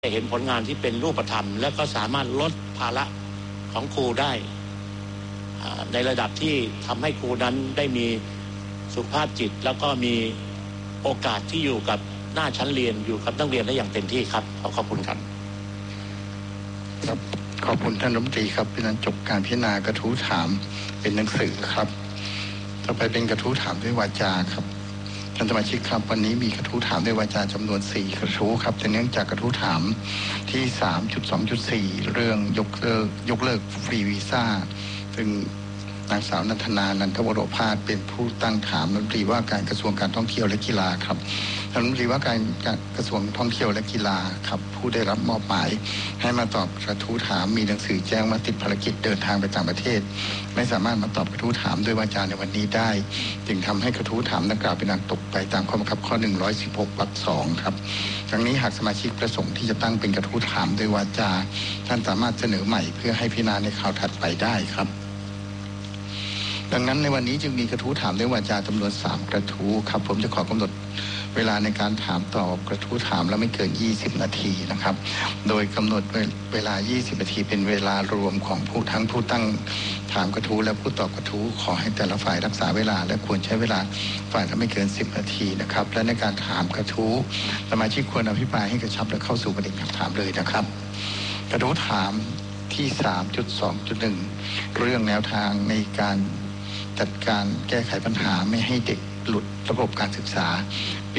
เห็นผลงานที่เป็นรูปธรรมและก็สามารถลดภาระของครูได้ในระดับที่ทำให้ครูนั้นได้มีสุขภาพจิตแล้วก็มีโอกาสที่อยู่กับหน้าชั้นเรียนอยู่กับนักเรียนได้อย่างเต็มที่ครับขอบคุณครับครับขอบคุณท่านรัฐมนตรีครับเป็นการจบการพิจารณากระทู้ถามเป็นหนังสือครับต่อไปเป็นกระทู้ถามด้วยวาจาครับท่านสมาชิกครับวันนี้มีกระทู้ถามด้วยวาจาจำนวน4กระทู้ครับแต่เนื่องจากกระทู้ถามที่ 3.2.4 เรื่องยกเลิกฟรีวีซ่าซึ่งนางสาวนันทนานันทวโรภาสเป็นผู้ตั้งถามรัฐมนตรีว่าการกระทรวงการท่องเที่ยวและกีฬาครับรัฐมนตรีว่าการกระทรวงท่องเที่ยวและกีฬาครับผู้ได้รับมอบหมายให้มาตอบกระทู้ถามมีหนังสือแจ้งว่าติดภารกิจเดินทางไปต่างประเทศไม่สามารถมาตอบกระทู้ถามด้วยวาจาในวันนี้ได้จึงทำให้กระทู้ถามดังกล่าวเป็นอันตกไปตามข้อบังคับข้อ116วรรค2ครับทั้งนี้หากสมาชิกประสงค์ที่จะตั้งเป็นกระทู้ถามด้วยวาจาท่านสามารถเสนอใหม่เพื่อให้พิจารณาในคราวถัดไปได้ครับดังนั้นในวันนี้จึงมีกระทู้ถามด้วยวาจาจำนวน3กระทู้ครับผมจะขอกำหนดเวลาในการถามตอบกระทู้ถามแล้วไม่เกิน20นาทีนะครับโดยกำหนดเวลา20นาทีเป็นเวลารวมของผู้ตั้งถามกระทู้และผู้ตอบกระทู้ขอให้แต่ละฝ่ายรักษาเวลาและควรใช้เวลาฝ่ายละไม่เกิน10นาทีนะครับและในการถามกระทู้สมาชิกควรอภิปรายให้กระชับและเข้าสู่ประเด็นคำถามเลยนะครับกระทู้ถามที่ 3.2.1 เรื่องแนวทางในการจัดการแก้ไขปัญหาไม่ให้เด็กหลุดระบบการศึกษาปี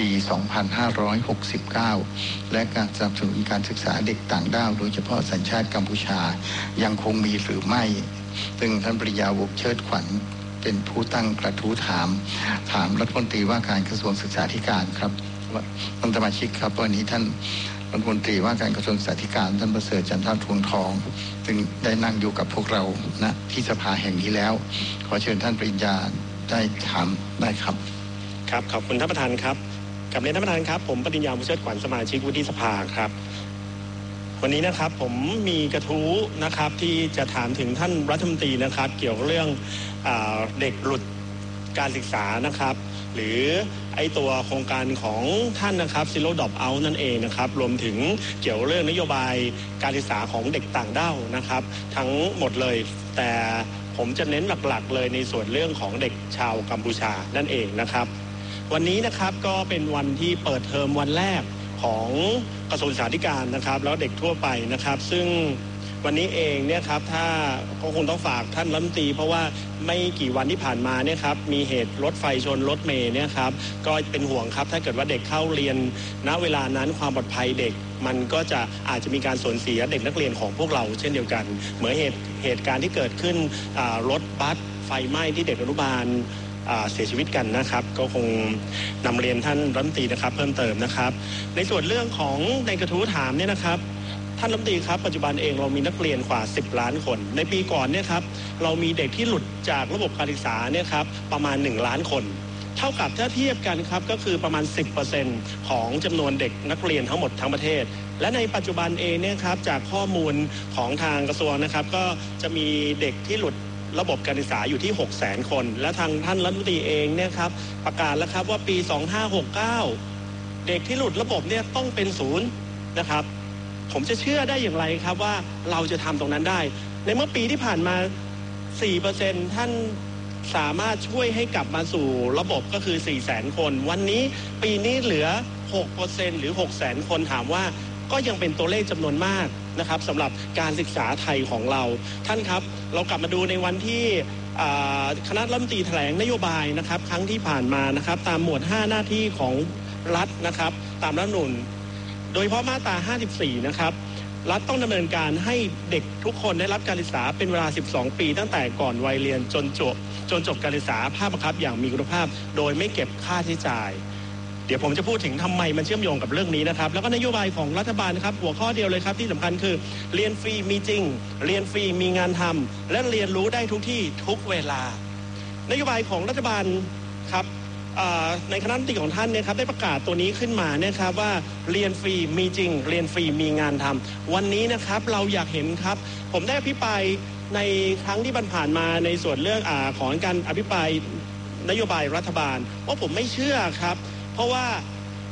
2569 และการสนับสนุนการศึกษาเด็กต่างด้าวโดยเฉพาะสัญชาติกัมพูชายังคงมีหรือไม่ซึ่งท่านปริยาวงศ์เชิดขวัญเป็นผู้ตั้งกระทู้ถามรัฐมนตรีว่าการกระทรวงศึกษาธิการครับท่านสมาชิกครับวันนี้ท่านรัฐมนตรีว่าการกระทรวงศึกษาธิการท่านประเสริฐจันทร์ทวงทองซึ่งได้นั่งอยู่กับพวกเราณที่สภาแห่งนี้แล้วขอเชิญท่านปริญญาได้ถามได้ครับครับขอบคุณท่านประธานครับกับเรียนท่านประธานครับผมปริญญาวงศ์เชิดขวัญสมาชิกวุฒิสภาครับวันนี้นะครับผมมีกระทู้นะครับที่จะถามถึงท่านรัฐมนตรีนะครับเกี่ยวกับเรื่องเด็กหลุดการศึกษานะครับหรือไอตัวโครงการของท่านนะครับ Zero Drop Out นั่นเองนะครับรวมถึงเกี่ยวเรื่องนโยบายการศึกษาของเด็กต่างด้าวนะครับทั้งหมดเลยแต่ผมจะเน้นหลักๆเลยในส่วนเรื่องของเด็กชาวกัมพูชานั่นเองนะครับวันนี้นะครับก็เป็นวันที่เปิดเทอมวันแรกของกระทรวงศึกษาธิการนะครับแล้วเด็กทั่วไปนะครับซึ่งวันนี้เองเนี่ยครับถ้าก็คงต้องฝากท่านรัฐมนตรีเพราะว่าไม่กี่วันที่ผ่านมาเนี่ยครับมีเหตุรถไฟชนรถเมล์เนี่ยครับก็เป็นห่วงครับถ้าเกิดว่าเด็กเข้าเรียนณเวลานั้นความปลอดภัยเด็กมันก็จะอาจจะมีการสูญเสียเด็กนักเรียนของพวกเราเช่นเดียวกันเหมือนเหตุการณ์ที่เกิดขึ้นรถบัสไฟไหม้ที่เด็กอนุบาลเสียชีวิตกันนะครับก็คงนำเรียนท่านรัฐมนตรีนะครับเพิ่มเติมนะครับในส่วนเรื่องของในกระทู้ถามเนี่ยนะครับท่านรัฐมนตรีครับปัจจุบันเองเรามีนักเรียนกว่า10ล้านคนในปีก่อนเนี่ยครับเรามีเด็กที่หลุดจากระบบการศึกษาเนี่ยครับประมาณ1ล้านคนเท่ากับถ้าเทียบกันครับก็คือประมาณ 10% ของจำนวนเด็กนักเรียนทั้งหมดทั้งประเทศและในปัจจุบันเองเนี่ยครับจากข้อมูลของทางกระทรวงนะครับก็จะมีเด็กที่หลุดระบบการศึกษาอยู่ที่ 600,000 คนและทางท่านรัฐมนตรีเองเนี่ยครับประกาศแล้วครับว่าปี 2569 เด็กที่หลุดระบบเนี่ยต้องเป็น0นะครับผมจะเชื่อได้อย่างไรครับว่าเราจะทำตรงนั้นได้ในเมื่อปีที่ผ่านมา 4% ท่านสามารถช่วยให้กลับมาสู่ระบบก็คือ 400,000 คนวันนี้ปีนี้เหลือ 6% หรือ 600,000 คนถามว่าก็ยังเป็นตัวเลขจำนวนมากนะครับสำหรับการศึกษาไทยของเราท่านครับเรากลับมาดูในวันที่คณะรัฐมนตรีแถลงนโยบายนะครับครั้งที่ผ่านมานะครับตามหมวด5หน้าที่ของรัฐนะครับตามรัฐธรรมนูญโดยเฉพาะมาตรา54นะครับรัฐต้องดำเนินการให้เด็กทุกคนได้รับการศึกษาเป็นเวลา12ปีตั้งแต่ก่อนวัยเรียนจนจบการศึกษาภาคบังคับอย่างมีคุณภาพโดยไม่เก็บค่าใช้จ่ายเดี๋ยวผมจะพูดถึงทำไมมันเชื่อมโยงกับเรื่องนี้นะครับแล้วก็นโยบายของรัฐบาลนะครับหัวข้อเดียวเลยครับที่สำคัญคือเรียนฟรีมีจริงเรียนฟรีมีงานทำและเรียนรู้ได้ทุกที่ทุกเวลานโยบายของรัฐบาลครับในคณะรัฐมนตรีของท่านเนี่ยครับได้ประกาศตัวนี้ขึ้นมาเนี่ยครับว่าเรียนฟรีมีจริงเรียนฟรีมีงานทำวันนี้นะครับเราอยากเห็นครับผมได้อภิปรายในครั้งที่ผ่านมาในส่วนเรื่องของการอภิปรายนโยบายรัฐบาลว่าผมไม่เชื่อครับเพราะว่า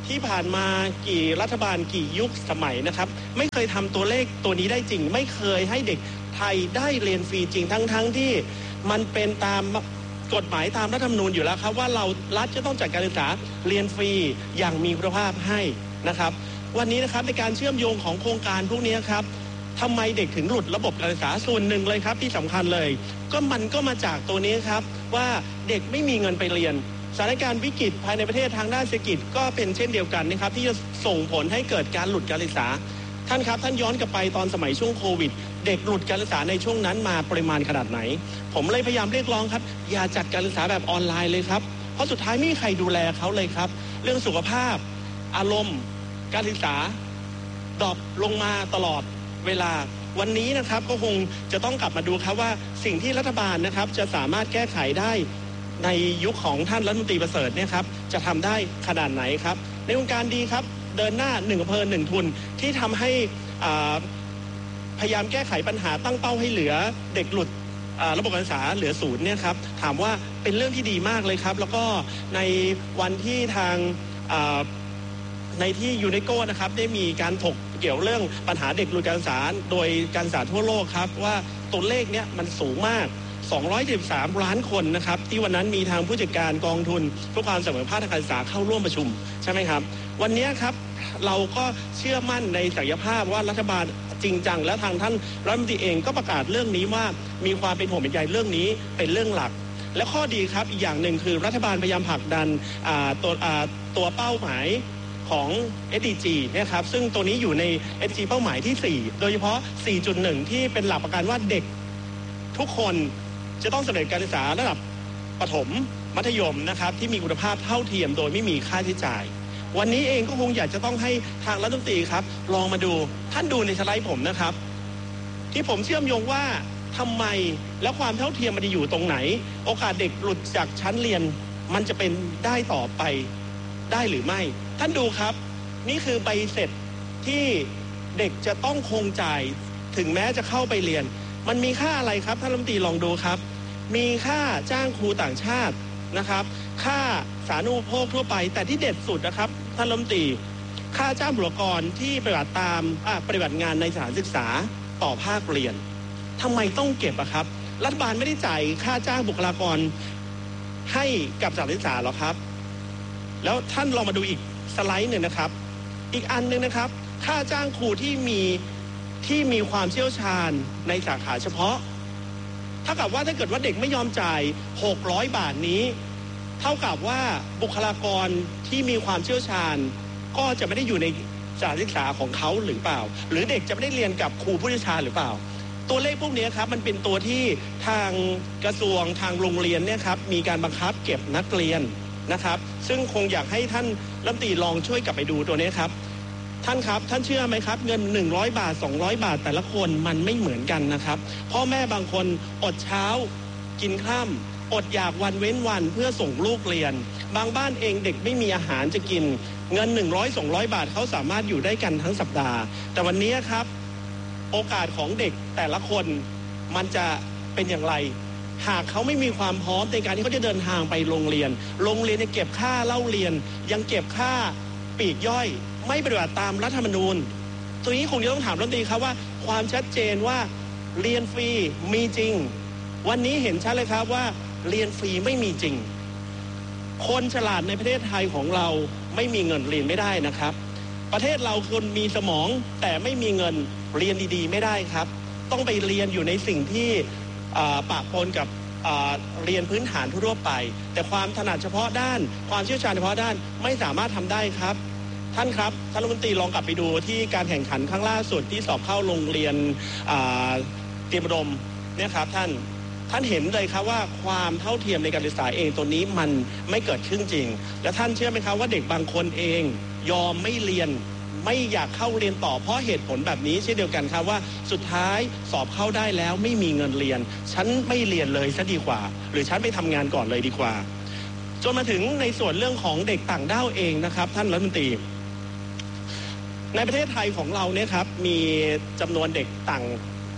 ที่ผ่านมากี่รัฐบาลกี่ยุคสมัยนะครับไม่เคยทำตัวเลขตัวนี้ได้จริงไม่เคยให้เด็กไทยได้เรียนฟรีจริงทั้งที่มันเป็นตามกฎหมายตามรัฐธรรมนูญอยู่แล้วครับว่ารัฐจะต้องจัดการศึกษาเรียนฟรีอย่างมีคุณภาพให้นะครับวันนี้นะครับในการเชื่อมโยงของโครงการพวกนี้ครับทำไมเด็กถึงหลุดระบบการศึกษาส่วนหนึ่งเลยครับที่สำคัญเลยมันก็มาจากตัวนี้ครับว่าเด็กไม่มีเงินไปเรียนสถานการณ์วิกฤตภายในประเทศทางด้านเศรษฐกิจก็เป็นเช่นเดียวกันนะครับที่จะส่งผลให้เกิดการหลุดการศึกษาท่านครับท่านย้อนกลับไปตอนสมัยช่วงโควิดเด็กหลุดการศึกษาในช่วงนั้นมาปริมาณขนาดไหนผมเลยพยายามเรียกร้องครับอย่าจัดการศึกษาแบบออนไลน์เลยครับเพราะสุดท้ายไม่มีใครดูแลเขาเลยครับเรื่องสุขภาพอารมณ์การศึกษาดรอปลงมาตลอดเวลาวันนี้นะครับก็คงจะต้องกลับมาดูครับว่าสิ่งที่รัฐบาลนะครับจะสามารถแก้ไขได้ในยุคของท่านรัฐมนตรีประเสริฐเนี่ยครับจะทำได้ขนาดไหนครับในโครงการดีครับเดินหน้า1อำเภอ1ทุนที่ทำให้พยายามแก้ไขปัญหาตั้งเป้าให้เหลือเด็กหลุดระบบการศึกษาเหลือ0เนี่ยครับถามว่าเป็นเรื่องที่ดีมากเลยครับแล้วก็ในวันที่ทางในที่ยูเนสโกนะครับได้มีการถกเกี่ยวเรื่องปัญหาเด็กหลุดการศึกษาโดยการศึกษาทั่วโลกครับว่าตัวเลขเนี้ยมันสูงมาก213ล้านคนนะครับที่วันนั้นมีทางผู้จัดการกองทุนเพื่อความเสมอภาคทางการศึกษาเข้าร่วมประชุมใช่ไหมครับวันนี้ครับเราก็เชื่อมั่นในศักยภาพว่ารัฐบาลจริงจังและทางท่านรัฐมนตรีเองก็ประกาศเรื่องนี้ว่ามีความเป็นห่วงเป็นใยเรื่องนี้เป็นเรื่องหลักและข้อดีครับอีกอย่างหนึ่งคือรัฐบาลพยายามผลักดันตัวเป้าหมายของ SDG นะครับซึ่งตัวนี้อยู่ใน SDG เป้าหมายที่4โดยเฉพาะ 4.1 ที่เป็นหลักประกันว่าเด็กทุกคนจะต้องสำเร็จการศึกษาระดับประถมมัธยมนะครับที่มีคุณภาพเท่าเทียมโดยไม่มีค่าใช้จ่ายวันนี้เองก็คงอยากจะต้องให้ทางรัฐมนตรีครับลองมาดูท่านดูในสไลด์ผมนะครับที่ผมเชื่อมโยงว่าทำไมและความเท่าเทียมมันจะอยู่ตรงไหนโอกาสเด็กหลุดจากชั้นเรียนมันจะเป็นได้ต่อไปได้หรือไม่ท่านดูครับนี่คือใบเสร็จที่เด็กจะต้องคงจ่ายถึงแม้จะเข้าไปเรียนมันมีค่าอะไรครับท่านรัฐมนตรีลองดูครับมีค่าจ้างครูต่างชาตินะครับค่าสาธารณูปโภคทั่วไปแต่ที่เด็ดสุดนะครับท่านรัฐมนตรีค่าจ้างบุคลากรที่ปฏิบัติงานในสถานศึกษาต่อภาคเรียนทำไมต้องเก็บครับรัฐบาลไม่ได้จ่ายค่าจ้างบุคลากรให้กับสถานศึกษาหรอครับแล้วท่านลองมาดูอีกสไลด์หนึ่งนะครับอีกอันนึงนะครับค่าจ้างครูที่มีความเชี่ยวชาญในสาขาเฉพาะเท่ากับว่าถ้าเกิดว่าเด็กไม่ยอมจ่าย600 บาทนี้เท่ากับว่าบุคลากรที่มีความเชี่ยวชาญก็จะไม่ได้อยู่ในสถานศึกษาของเขาหรือเปล่าหรือเด็กจะไม่ได้เรียนกับครูผู้เชี่ยวชาญหรือเปล่าตัวเลขพวกนี้ครับมันเป็นตัวที่ทางกระทรวงทางโรงเรียนเนี่ยครับมีการบังคับเก็บนักเรียนนะครับซึ่งคงอยากให้ท่านรัฐมนตรีลองช่วยกลับไปดูตัวนี้ครับท่านครับท่านเชื่อไหมครับเงิน100 บาท200 บาทแต่ละคนมันไม่เหมือนกันนะครับพ่อแม่บางคนอดเช้ากินค่ำอดอยากวันเว้นวันเพื่อส่งลูกเรียนบางบ้านเองเด็กไม่มีอาหารจะกินเงิน100-200 บาทเขาสามารถอยู่ได้กันทั้งสัปดาห์แต่วันนี้ครับโอกาสของเด็กแต่ละคนมันจะเป็นอย่างไรหากเขาไม่มีความพร้อมในการที่เขาจะเดินทางไปโรงเรียนเนี่ยเก็บค่าเล่าเรียนยังเก็บค่าปลีกย่อยไม่ปฏิบัติตามรัฐธรรมนูญตัวนี้คงจะต้องถามรัฐมนตรีครับว่าความชัดเจนว่าเรียนฟรีมีจริงวันนี้เห็นชัดเลยครับว่าเรียนฟรีไม่มีจริงคนฉลาดในประเทศไทยของเราไม่มีเงินเรียนไม่ได้นะครับประเทศเราคนมีสมองแต่ไม่มีเงินเรียนดีๆไม่ได้ครับต้องไปเรียนอยู่ในสิ่งที่ปะปนกับเรียนพื้นฐานทั่วไปแต่ความถนัดเฉพาะด้านความเชี่ยวชาญเฉพาะด้านไม่สามารถทำได้ครับท่านครับท่านรัฐมนตรีลองกลับไปดูที่การแข่งขันครั้งล่าสุดที่สอบเข้าโรงเรียนเตรียมอุดมเนี่ยครับท่านเห็นเลยครับว่าความเท่าเทียมในการศึกษาเองตัวนี้มันไม่เกิดขึ้นจริงและท่านเชื่อไหมครับว่าเด็กบางคนเองยอมไม่เรียนไม่อยากเข้าเรียนต่อเพราะเหตุผลแบบนี้เช่นเดียวกันครับว่าสุดท้ายสอบเข้าได้แล้วไม่มีเงินเรียนฉันไม่เรียนเลยซะดีกว่าหรือฉันไปทำงานก่อนเลยดีกว่าจนมาถึงในส่วนเรื่องของเด็กต่างด้าวเองนะครับท่านรัฐมนตรีในประเทศไทยของเราเนี่ยครับมีจำนวนเด็กต่าง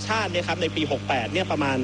ชาติเนี่ยครับในปี68เนี่ยประมาณ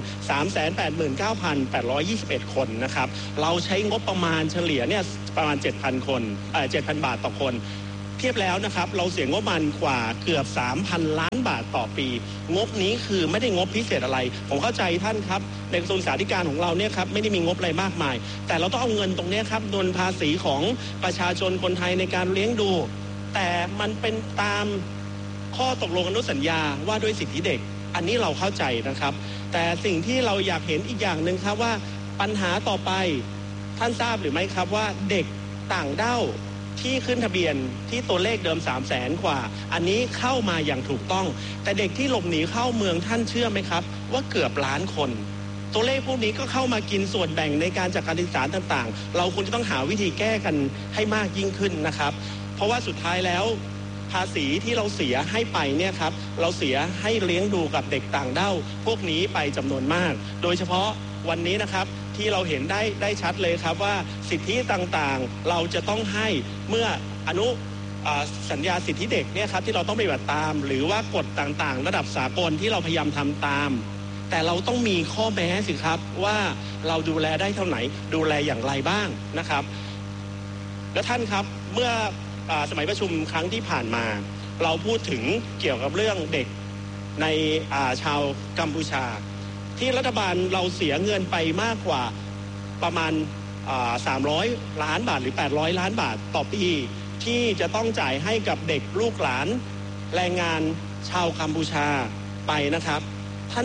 389,821 คนนะครับเราใช้งบประมาณเฉลี่ยเนี่ยประมาณ 7,000 คน7,000 บาทต่อคนเทียบแล้วนะครับเราเสียงบประมาณกว่าเกือบ 3,000 ล้านบาทต่อปีงบนี้คือไม่ได้งบพิเศษอะไรผมเข้าใจท่านครับในกระทรวงศึกษาธิการของเราเนี่ยครับไม่ได้มีงบอะไรมากมายแต่เราต้องเอาเงินตรงนี้ครับโดนภาษีของประชาชนคนไทยในการเลี้ยงดูแต่มันเป็นตามข้อตกลงอนุสัญญาว่าด้วยสิทธิเด็กอันนี้เราเข้าใจนะครับแต่สิ่งที่เราอยากเห็นอีกอย่างหนึ่งครับว่าปัญหาต่อไปท่านทราบหรือไม่ครับว่าเด็กต่างด้าวที่ขึ้นทะเบียนที่ตัวเลขเดิม 300,000 กว่าอันนี้เข้ามาอย่างถูกต้องแต่เด็กที่หลบหนีเข้าเมืองท่านเชื่อไหมครับว่าเกือบล้านคนตัวเลขพวกนี้ก็เข้ามากินส่วนแบ่งในการจัดการศึกษาต่างๆเราควรจะต้องหาวิธีแก้กันให้มากยิ่งขึ้นนะครับเพราะว่าสุดท้ายแล้วภาษีที่เราเสียให้ไปเนี่ยครับเราเสียให้เลี้ยงดูกับเด็กต่างด้าวพวกนี้ไปจำนวนมากโดยเฉพาะวันนี้นะครับที่เราเห็นได้ชัดเลยครับว่าสิทธิต่างๆเราจะต้องให้เมื่อสัญญาสิทธิเด็กเนี่ยครับที่เราต้องปฏิบัติตามหรือว่ากฎต่างๆระดับสากลที่เราพยายามทำตามแต่เราต้องมีข้อแม้สิครับว่าเราดูแลได้เท่าไหร่ดูแลอย่างไรบ้างนะครับและท่านครับเมื่อสมัยประชุมครั้งที่ผ่านมาเราพูดถึงเกี่ยวกับเรื่องเด็กในชาวกัมพูชาที่รัฐบาลเราเสียเงินไปมากกว่าประมาณ300 ล้านบาทหรือ800 ล้านบาทต่อปีที่จะต้องจ่ายให้กับเด็กลูกหลานแรงงานชาวกัมพูชาไปนะครับท่าน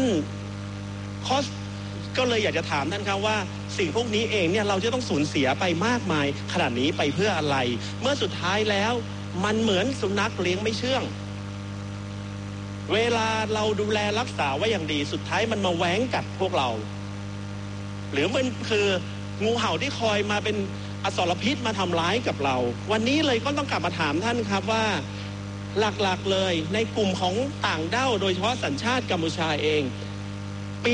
ก็เลยอยากจะถามท่านครับว่าสิ่งพวกนี้เองเนี่ยเราจะต้องสูญเสียไปมากมายขนาดนี้ไปเพื่ออะไรเมื่อสุดท้ายแล้วมันเหมือนสุนัขเลี้ยงไม่เชื่องเวลาเราดูแลรักษาไว้อย่างดีสุดท้ายมันมาแหวงกัดพวกเราหรือมันคืองูเห่าที่คอยมาเป็นอสรพิษมาทำร้ายกับเราวันนี้เลยก็ต้องกลับมาถามท่านครับว่าหลักๆเลยในกลุ่มของต่างด้าวโดยเฉพาะสัญชาติกัมพูชาเองปี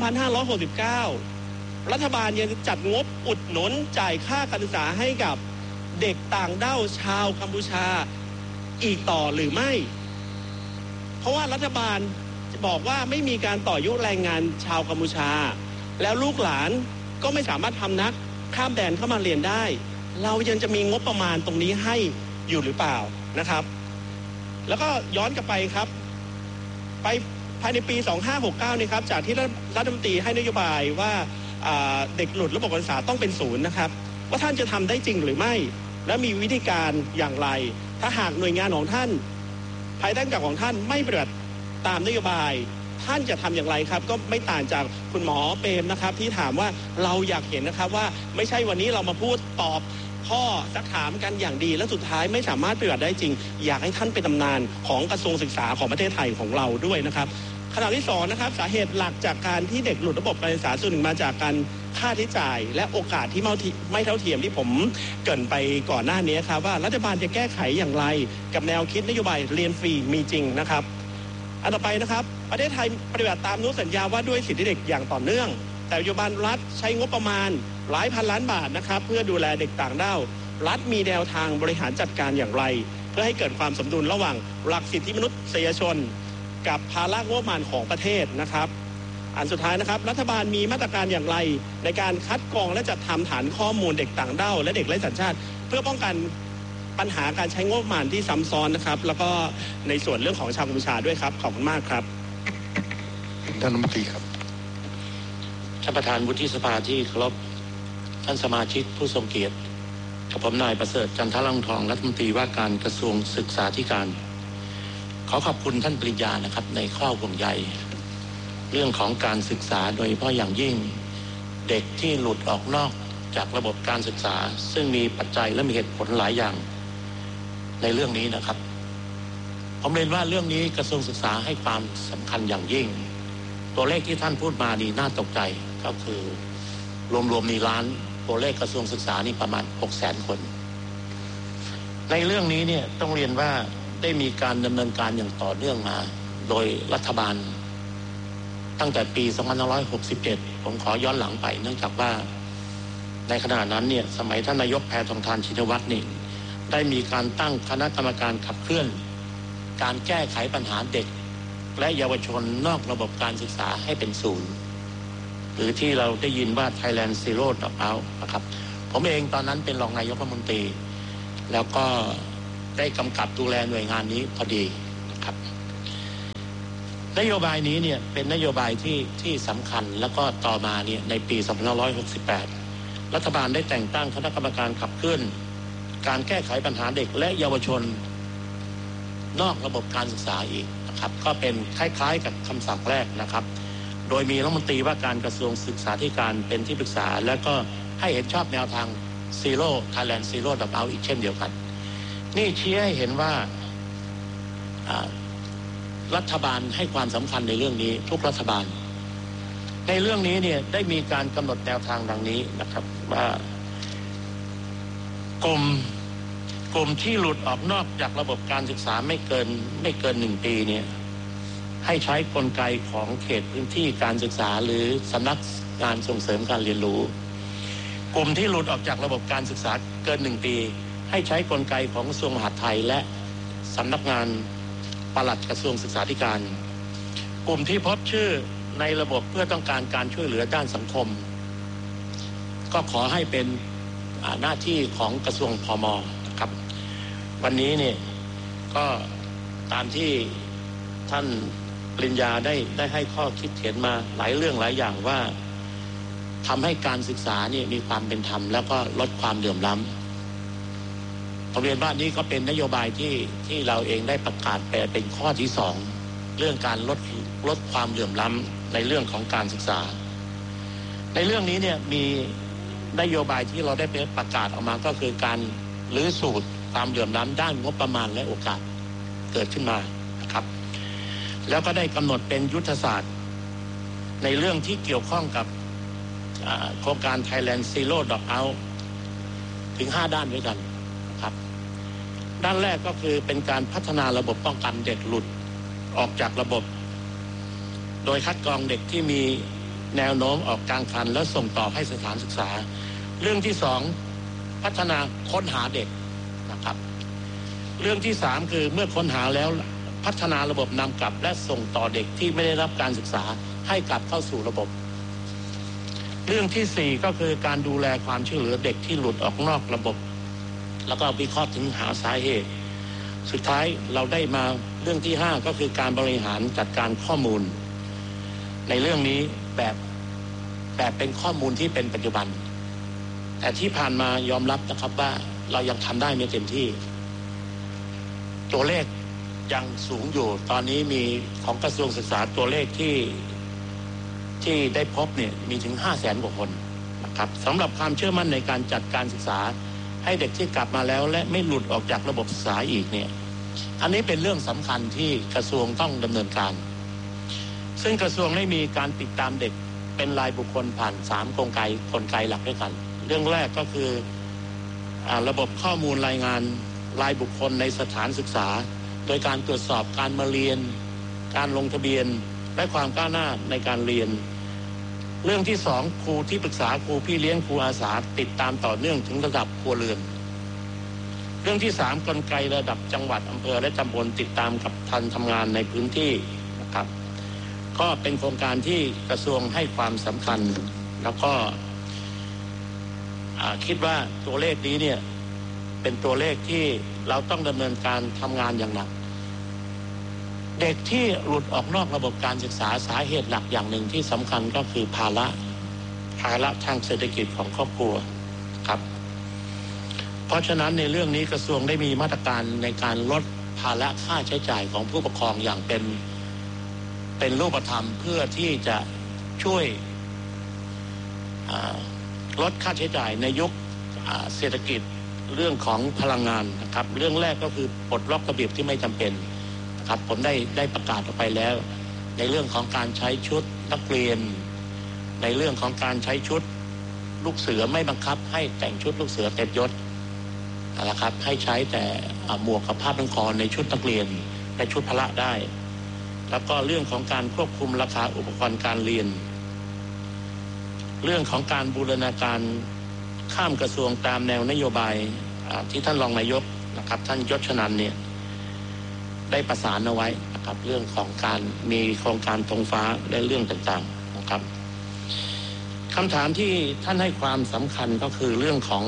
2569 รัฐบาลยังจัดงบอุดหนุนจ่ายค่าการศึกษาให้กับเด็กต่างด้าวชาวกัมพูชาอีกต่อหรือไม่เพราะว่ารัฐบาลบอกว่าไม่มีการต่ออายุแรงงานชาวกัมพูชาแล้วลูกหลานก็ไม่สามารถทำนักข้ามแดนเข้ามาเรียนได้เรายังจะมีงบประมาณตรงนี้ให้อยู่หรือเปล่านะครับแล้วก็ย้อนกลับไปครับไปภายในปี 2569 นี่ครับจากที่รัฐมนตรีให้นโยบายว่าเด็กหลุดระบบการศึกษาต้องเป็นศูนย์นะครับว่าท่านจะทำได้จริงหรือไม่และมีวิธีการอย่างไรถ้าหากหน่วยงานของท่านภายใต้การของท่านไม่ปฏิบัติตามนโยบายท่านจะทำอย่างไรครับก็ไม่ต่างจากคุณหมอเปรมนะครับที่ถามว่าเราอยากเห็นนะครับว่าไม่ใช่วันนี้เรามาพูดตอบข้อซักถามกันอย่างดีและสุดท้ายไม่สามารถปฏิบัติได้จริงอยากให้ท่านเป็นตำนานของกระทรวงศึกษาของประเทศไทยของเราด้วยนะครับขณะที่2นะครับสาเหตุหลักจากการที่เด็กหลุดระบบการศึกษาส่วนหนึ่งมาจากการค่าใช้จ่ายและโอกาสที่ไม่เท่าเทียมที่ผมเกริ่นไปก่อนหน้านี้ครับว่ารัฐบาลจะแก้ไขอย่างไรกับแนวคิดนโยบายเรียนฟรีมีจริงนะครับอันต่อไปนะครับประเทศไทยปฏิบัติตามอนุสัญญาว่าด้วยสิทธิเด็กอย่างต่อเนื่องแต่ปัจจุบันรัฐใช้งบประมาณหลายพันล้านบาทนะครับเพื่อดูแลเด็กต่างด้าวรัฐมีแนวทางบริหารจัดการอย่างไรเพื่อให้เกิดความสมดุลระหว่างหลักสิทธิมนุษยชนกับภาระงบประมาณของประเทศนะครับอันสุดท้ายนะครับรัฐบาลมีมาตรการอย่างไรในการคัดกรองและจัดทำฐานข้อมูลเด็กต่างด้าวและเด็กไร้สัญชาติเพื่อป้องกันปัญหาการใช้งบประมาณที่ซ้ำซ้อนนะครับแล้วก็ในส่วนเรื่องของชาวกัมพูชาด้วยครับขอบคุณมากครับท่านรัฐมนตรีครับท่านประธานวุฒิสภาที่เคารพท่านสมาชิกผู้ทรงเกียรติกับผมนายประเสริฐจันทร์ลังทองรัฐมนตรีว่าการกระทรวงศึกษาธิการขอขอบคุณท่านปริญญานะครับในข้อห่วงใยเรื่องของการศึกษาโดยเฉพาะอย่างยิ่งเด็กที่หลุดออกนอกจากระบบการศึกษาซึ่งมีปัจจัยและมีเหตุผลหลายอย่างในเรื่องนี้นะครับผมเรียนว่าเรื่องนี้กระทรวงศึกษาให้ความสำคัญอย่างยิ่งตัวเลขที่ท่านพูดมานี่น่าตกใจก็คือรวมๆในล้านตัวเลขกระทรวงศึกษานี่ประมาณ 600,000 คนในเรื่องนี้เนี่ยต้องเรียนว่าได้มีการดำเนินการอย่างต่อเนื่องมาโดยรัฐบาลตั้งแต่ปี 2567 ผมขอย้อนหลังไปเนื่องจากว่าในขณะนั้นเนี่ยสมัยท่านนายกแพทองธารชินวัตรนี่ได้มีการตั้งคณะกรรมการขับเคลื่อนการแก้ไขปัญหาเด็กและเยาวชนนอกระบบการศึกษาให้เป็นศูนย์หรือที่เราได้ยินว่า Thailand Zero Dropout นะครับผมเองตอนนั้นเป็นรองนายกรัฐมนตรีแล้วก็ได้กำกับดูแลหน่วยงานนี้พอดีนะครับนโยบายนี้เนี่ยเป็นนโยบายที่สำคัญแล้วก็ต่อมาเนี่ยในปี2568รัฐบาลได้แต่งตั้งคณะกรรมการขับเคลื่อนการแก้ไขปัญหาเด็กและเยาวชนนอกระบบการศึกษาอีกนะครับก็เป็นคล้ายๆกับคำสั่งแรกนะครับโดยมีรัฐมนตรีว่าการกระทรวงศึกษาธิการเป็นที่ปรึกษาและก็ให้เห็นชอบแนวทาง Zero Thailand Zero Dropout อีกเช่นเดียวกันนี่ชี้ให้เห็นว่ารัฐบาลให้ความสำคัญในเรื่องนี้ทุกรัฐบาลในเรื่องนี้เนี่ยได้มีการกำหนดแนวทางดังนี้นะครับว่ากลุ่มที่หลุดออกนอกจากระบบการศึกษาไม่เกิน1 ปีเนี่ยให้ใช้กลไกของเขตพื้นที่การศึกษาหรือสำนักงานส่งเสริมการเรียนรู้กลุ่มที่หลุดออกจากระบบการศึกษาเกิน1 ปีให้ใช้กลไกของกระทรวงมหาดไทยและสำนักงานปลัดกระทรวงศึกษาธิการกลุ่มที่พบชื่อในระบบเพื่อต้องการการช่วยเหลือด้านสังคมก็ขอให้เป็นหน้าที่ของกระทรวงพม.นะครับวันนี้เนี่ยก็ตามที่ท่านปริญญาได้ให้ข้อคิดเห็นมาหลายเรื่องหลายอย่างว่าทำให้การศึกษาเนี่ยมีความเป็นธรรมแล้วก็ลดความเหลื่อมล้ำผมเรียนว่านี้ก็เป็นนโยบายที่เราเองได้ประกาศเป็นข้อที่2เรื่องการลดความเหลื่อมล้ำในเรื่องของการศึกษาในเรื่องนี้เนี่ยมีนโยบายที่เราได้ประกาศออกมาก็คือการรื้อสูตรความเหลื่อมล้ำด้านงบประมาณและโอกาสเกิดขึ้นมานะครับแล้วก็ได้กำหนดเป็นยุทธศาสตร์ในเรื่องที่เกี่ยวข้องกับโครงการ Thailand Zero Dropout ถึง5 ด้านด้วยกันครับด้านแรกก็คือเป็นการพัฒนาระบบป้องกันเด็กหลุดออกจากระบบโดยคัดกรองเด็กที่มีแนวโน้มออกกลางคันแล้วส่งต่อให้สถานศึกษาเรื่องที่2พัฒนาค้นหาเด็กนะครับเรื่องที่3คือเมื่อค้นหาแล้วพัฒนาระบบนำกลับและส่งต่อเด็กที่ไม่ได้รับการศึกษาให้กลับเข้าสู่ระบบเรื่องที่4ก็คือการดูแลความช่วยเหลือเด็กที่หลุดออกนอกระบบแล้วก็วิเคราะห์ถึงหาสาเหตุสุดท้ายเราได้มาเรื่องที่5ก็คือการบริหารจัดการข้อมูลในเรื่องนี้แบบเป็นข้อมูลที่เป็นปัจจุบันแต่ที่ผ่านมายอมรับนะครับว่าเรายังทำได้ไม่เต็มที่ตัวเลขยังสูงอยู่ตอนนี้มีของกระทรวงศึกษาตัวเลขที่ได้พบเนี่ยมีถึง 500,000 กว่าคนนะครับสำหรับความเชื่อมั่นในการจัดการศึกษาให้เด็กที่กลับมาแล้วและไม่หลุดออกจากระบบศึกษาอีกเนี่ยอันนี้เป็นเรื่องสำคัญที่กระทรวงต้องดำเนินการซึ่งกระทรวงได้มีการติดตามเด็กเป็นรายบุคคลผ่าน3กลไกหลักด้วยกันเรื่องแรกก็คือระบบข้อมูลรายงานรายบุคคลในสถานศึกษาโดยการตรวจสอบการมาเรียนการลงทะเบียนและความก้าวหน้าในการเรียนเรื่องที่2ครูที่ปรึกษาครูพี่เลี้ยงครูอาสาติดตามต่อเนื่องถึงระดับครัวเรือนเรื่องที่3กลไกระดับจังหวัดอำเภอและตำบลติดตามกับทันทำงานในพื้นที่นะครับก็เป็นโครงการที่กระทรวงให้ความสำคัญแล้วก็คิดว่าตัวเลขนี้เนี่ยเป็นตัวเลขที่เราต้องดำเนินการทำงานอย่างหนักเด็กที่หลุดออกนอกระบบการศึกษาสาเหตุหลักอย่างหนึ่งที่สำคัญก็คือภาระทางเศรษฐกิจของครอบครัวครับเพราะฉะนั้นในเรื่องนี้กระทรวงได้มีมาตรการในการลดภาระค่าใช้จ่ายของผู้ปกครองอย่างเป็นรูปธรรมเพื่อที่จะช่วยลดค่าใช้จ่ายในยุคเศรษฐกิจเรื่องของพลังงานนะครับเรื่องแรกก็คือปลดล็อกระเบียบที่ไม่จำเป็นครับผมได้ประกาศออกไปแล้วในเรื่องของการใช้ชุดนักเรียนในเรื่องของการใช้ชุดลูกเสือไม่บังคับให้แต่งชุดลูกเสือเต็มยศนะครับให้ใช้แต่หมวกกับผ้าพันคอในชุดนักเรียนในชุดพละได้แล้วก็เรื่องของการควบคุมราคาอุปกรณ์การเรียนเรื่องของการบูรณาการข้ามกระทรวงตามแนวนโยบายที่ท่านรองนายกนะครับท่านยศชนันท์เนี่ยได้ประสานเอาไว้นะครับเรื่องของการมีโครงการธงฟ้าและเรื่องต่างๆนะครับคำถามที่ท่านให้ความสำคัญก็คือเรื่องของ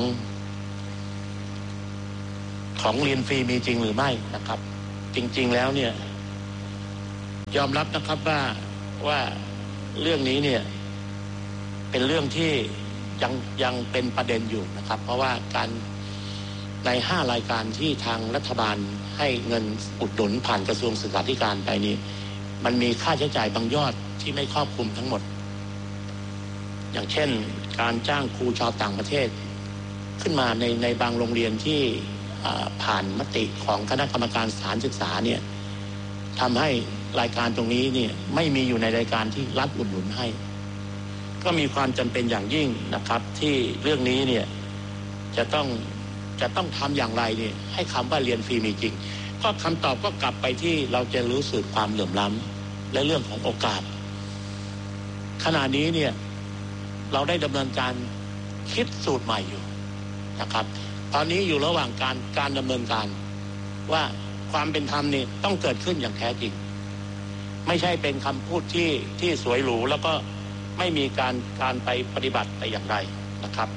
เรียนฟรีมีจริงหรือไม่นะครับจริงๆแล้วเนี่ยยอมรับนะครับว่าเรื่องนี้เนี่ยเป็นเรื่องที่ยังเป็นประเด็นอยู่นะครับเพราะว่าการใน5รายการที่ทางรัฐบาลให้เงินอุดหนุนผ่านกระทรวงศึกษาธิการไปนี้มันมีค่าใช้จ่ายบางยอดที่ไม่ครอบคลุมทั้งหมดอย่างเช่นการจ้างครูชาวต่างประเทศขึ้นมาในบางโรงเรียนที่ผ่านมติของคณะกรรมการสถานศึกษาเนี่ยทำให้รายการตรงนี้เนี่ยไม่มีอยู่ในรายการที่รัฐอุดหนุนให้ก็มีความจำเป็นอย่างยิ่งนะครับที่เรื่องนี้เนี่ยจะต้องทำอย่างไรเนี่ยให้คำว่าเรียนฟรีมีจริงก็คำตอบก็กลับไปที่เราจะรู้สึกความเหลื่อมล้ำและเรื่องของโอกาสขณะนี้เนี่ยเราได้ดำเนินการคิดสูตรใหม่อยู่นะครับตอนนี้อยู่ระหว่างการดำเนินการว่าความเป็นธรรมนี่ต้องเกิดขึ้นอย่างแท้จริงไม่ใช่เป็นคำพูดที่สวยหรูแล้วก็ไม่มีการไปปฏิบัติแต่อย่างไรนะครับ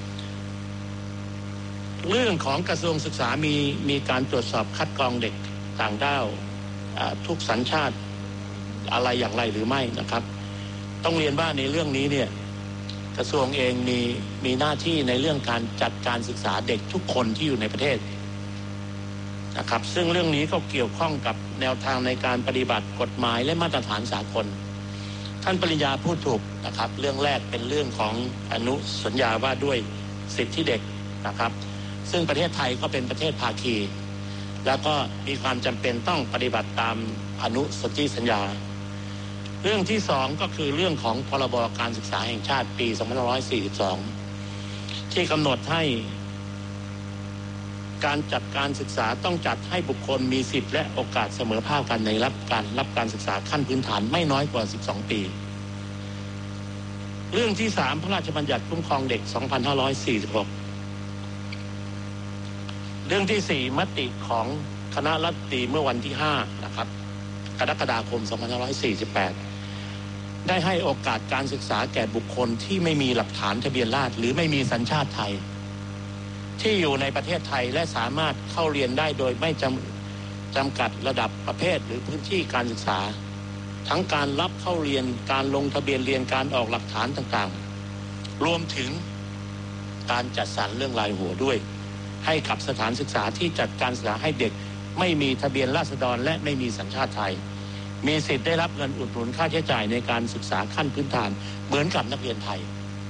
เรื่องของกระทรวงศึกษามีการตรวจสอบคัดกรองเด็กต่างด้าวทุกสัญชาติอะไรอย่างไรหรือไม่นะครับต้องเรียนว่าในเรื่องนี้เนี่ยกระทรวงเองมีหน้าที่ในเรื่องการจัดการศึกษาเด็กทุกคนที่อยู่ในประเทศนะครับซึ่งเรื่องนี้ก็เกี่ยวข้องกับแนวทางในการปฏิบัติกฎหมายและมาตรฐานสากลท่านปริญญาพูดถูกนะครับเรื่องแรกเป็นเรื่องของอนุสัญญาว่าด้วยสิทธิเด็กนะครับซึ่งประเทศไทยก็เป็นประเทศภาคีแล้วก็มีความจำเป็นต้องปฏิบัติตามอนุสนธิสัญญาเรื่องที่2ก็คือเรื่องของพรบการศึกษาแห่งชาติปี2542ที่กำหนดให้การจัดการศึกษาต้องจัดให้บุคคลมีสิทธิและโอกาสเสมอภาคกันในรับการศึกษาขั้นพื้นฐานไม่น้อยกว่า12ปีเรื่องที่3พระราชบัญญัติคุ้มครองเด็ก2546เรื่องที่4มติของคณะรัฐมนตรีเมื่อวันที่5นะครับกรกฎาคม2548ได้ให้โอกาสการศึกษาแก่บุคคลที่ไม่มีหลักฐานทะเบียนราษฎร์หรือไม่มีสัญชาติไทยที่อยู่ในประเทศไทยและสามารถเข้าเรียนได้โดยไม่จำกัดระดับประเภทหรือพื้นที่การศึกษาทั้งการรับเข้าเรียนการลงทะเบียนเรียนการออกหลักฐานต่างๆรวมถึงการจัดสรรเรื่องรายหัวด้วยให้กับสถานศึกษาที่จัดการศึกษาให้เด็กไม่มีทะเบียนราษฎรและไม่มีสัญชาติไทยมีสิทธิ์ได้รับเงินอุดหนุนค่าใช้จ่ายในการศึกษาขั้นพื้นฐานเหมือนกับนักเรียนไทย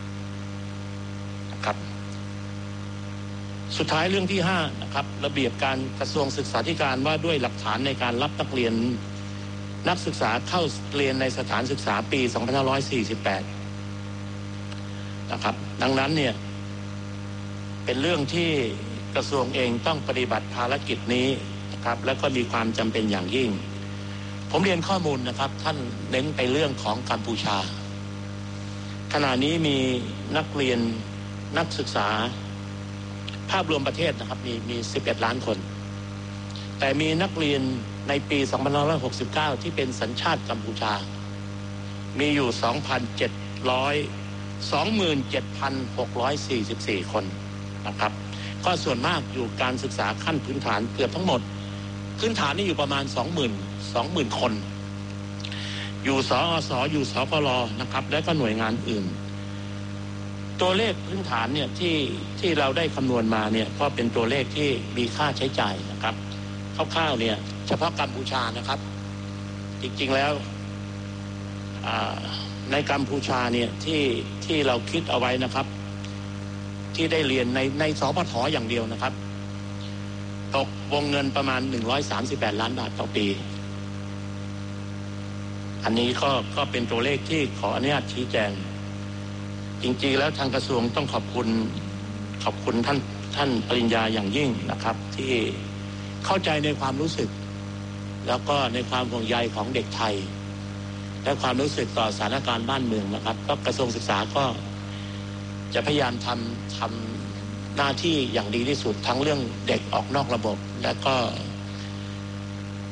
นะครับสุดท้ายเรื่องที่5นะครับระเบียบการกระทรวงศึกษาธิการว่าด้วยหลักฐานในการรับนักเรียนนักศึกษาเข้าเรียนในสถานศึกษาปี2548นะครับดังนั้นเนี่ยเป็นเรื่องที่กระทรวงเองต้องปฏิบัติภารกิจนี้นะครับและก็มีความจำเป็นอย่างยิ่งผมเรียนข้อมูลนะครับท่านเน้นไปเรื่องของกัมพูชาขณะนี้มีนักเรียนนักศึกษาภาพรวมประเทศนะครับมี11ล้านคนแต่มีนักเรียนในปี2569ที่เป็นสัญชาติกัมพูชามีอยู่ 27,644 คนนะครับก็ส่วนมากอยู่การศึกษาขั้นพื้นฐานเกือบทั้งหมดพื้นฐานนี่อยู่ประมาณ 20,000 คนอยู่สอสอยู่สปรนะครับและก็หน่วยงานอื่นตัวเลขพื้นฐานเนี่ยที่เราได้คำนวณมาเนี่ยก็เป็นตัวเลขที่มีค่าใช้จ่ายนะครับคร่าวๆเนี่ยเฉพาะกัมพูชานะครับจริงๆแล้วในกัมพูชาเนี่ยที่เราคิดเอาไว้นะครับที่ได้เรียนในสปท.อย่างเดียวนะครับตกวงเงินประมาณ138ล้านบาทต่อปีอันนี้ก็เป็นตัวเลขที่ขออนุญาตชี้แจงจริงๆแล้วทางกระทรวงต้องขอบคุณท่านปริญญาอย่างยิ่งนะครับที่เข้าใจในความรู้สึกแล้วก็ในความห่วงใยของเด็กไทยและความรู้สึกต่อสถานการณ์บ้านเมืองนะครับก็กระทรวงศึกษาก็จะพยายามทำหน้าที่อย่างดีที่สุดทั้งเรื่องเด็กออกนอกระบบและก็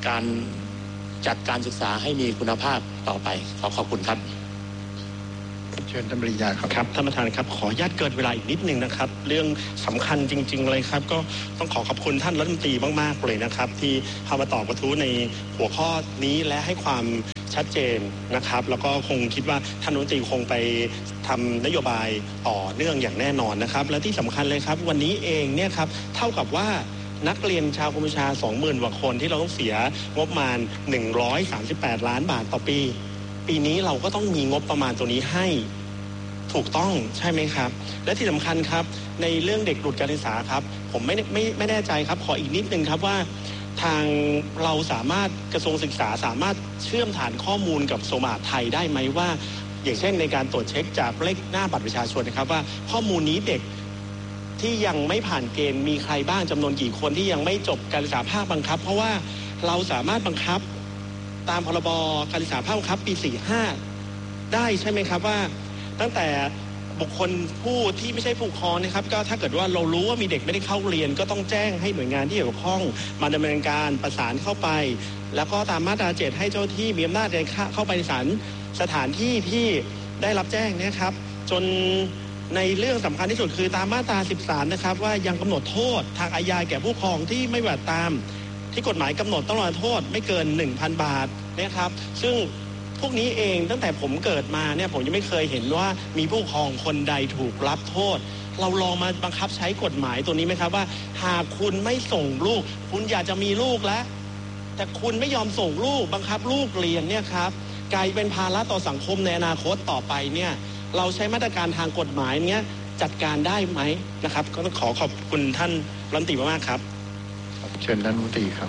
การจัดการศึกษาให้มีคุณภาพต่อไปขอบคุณครับเชิญท่านปริญญาครับครับท่านประธานครับขออนุญาตเกินเวลาอีกนิดนึงนะครับเรื่องสำคัญจริงๆเลยครับก็ต้องขอบคุณท่านรัฐมนตรีมากๆเลยนะครับที่เข้ามาตอบกระทู้ในหัวข้อนี้และให้ความชัดเจนนะครับแล้วก็คงคิดว่าท่านรัฐมนตรีคงไปทำนโยบายต่อเนื่องอย่างแน่นอนนะครับและที่สำคัญเลยครับวันนี้เองเนี่ยครับเท่ากับว่านักเรียนชาวกัมพูชา 20,000 กว่าคนที่เราต้องเสียงบประมาณ138 ล้านบาทต่อปีนี้เราก็ต้องมีงบประมาณตัวนี้ให้ถูกต้องใช่ไหมครับและที่สำคัญครับในเรื่องเด็กหลุดการศึกษาครับผมไม่แน่ใจครับขออีกนิดนึงครับว่าทางเราสามารถกระทรวงศึกษาสามารถเชื่อมฐานข้อมูลกับกระทรวงมหาดไทยได้ไหมว่าอย่างเช่นในการตรวจเช็คจากเลขหน้าบัตรประชาชนนะครับว่าข้อมูลนี้เด็กที่ยังไม่ผ่านเกณฑ์มีใครบ้างจำนวนกี่คนที่ยังไม่จบการศึกษาภาคบังคับเพราะว่าเราสามารถบังคับตามพรบการศึกษาภาคบังคับปี 45ได้ใช่ไหมครับว่าตั้งแต่บุคคลผู้ที่ไม่ใช่ผู้ปกครองนะครับก็ถ้าเกิดว่าเรารู้ว่ามีเด็กไม่ได้เข้าเรียนก็ต้องแจ้งให้หน่วยงานที่เกี่ยวข้องมาดำเนินการประสานเข้าไปแล้วก็ตามมาตรา 7ให้เจ้าที่มีอำนาจในการเข้าไปในสถานที่ที่ได้รับแจ้งนะครับจนในเรื่องสำคัญที่สุดคือตามมาตรา 13นะครับว่ายังกำหนดโทษทางอาญาแก่ผู้ปกครองที่ไม่ปฏิบัติตามที่กฎหมายกำหนดต้องรับโทษไม่เกิน 1,000 บาทนะครับซึ่งพวกนี้เองตั้งแต่ผมเกิดมาเนี่ยผมยังไม่เคยเห็นว่ามีผู้ปกครองคนใดถูกรับโทษเราลองมาบังคับใช้กฎหมายตัวนี้ไหมครับว่าหากคุณไม่ส่งลูกคุณอยากจะมีลูกแล้วแต่คุณไม่ยอมส่งลูกบังคับลูกเรียนเนี่ยครับกลายเป็นภาระต่อสังคมในอนาคตต่อไปเนี่ยเราใช้มาตรการทางกฎหมายเนี้ยจัดการได้ไหมนะครับก็ต้องขอบคุณท่านรัฐมนตรีมากๆครับเชิญท่านรัฐมนตรีครับ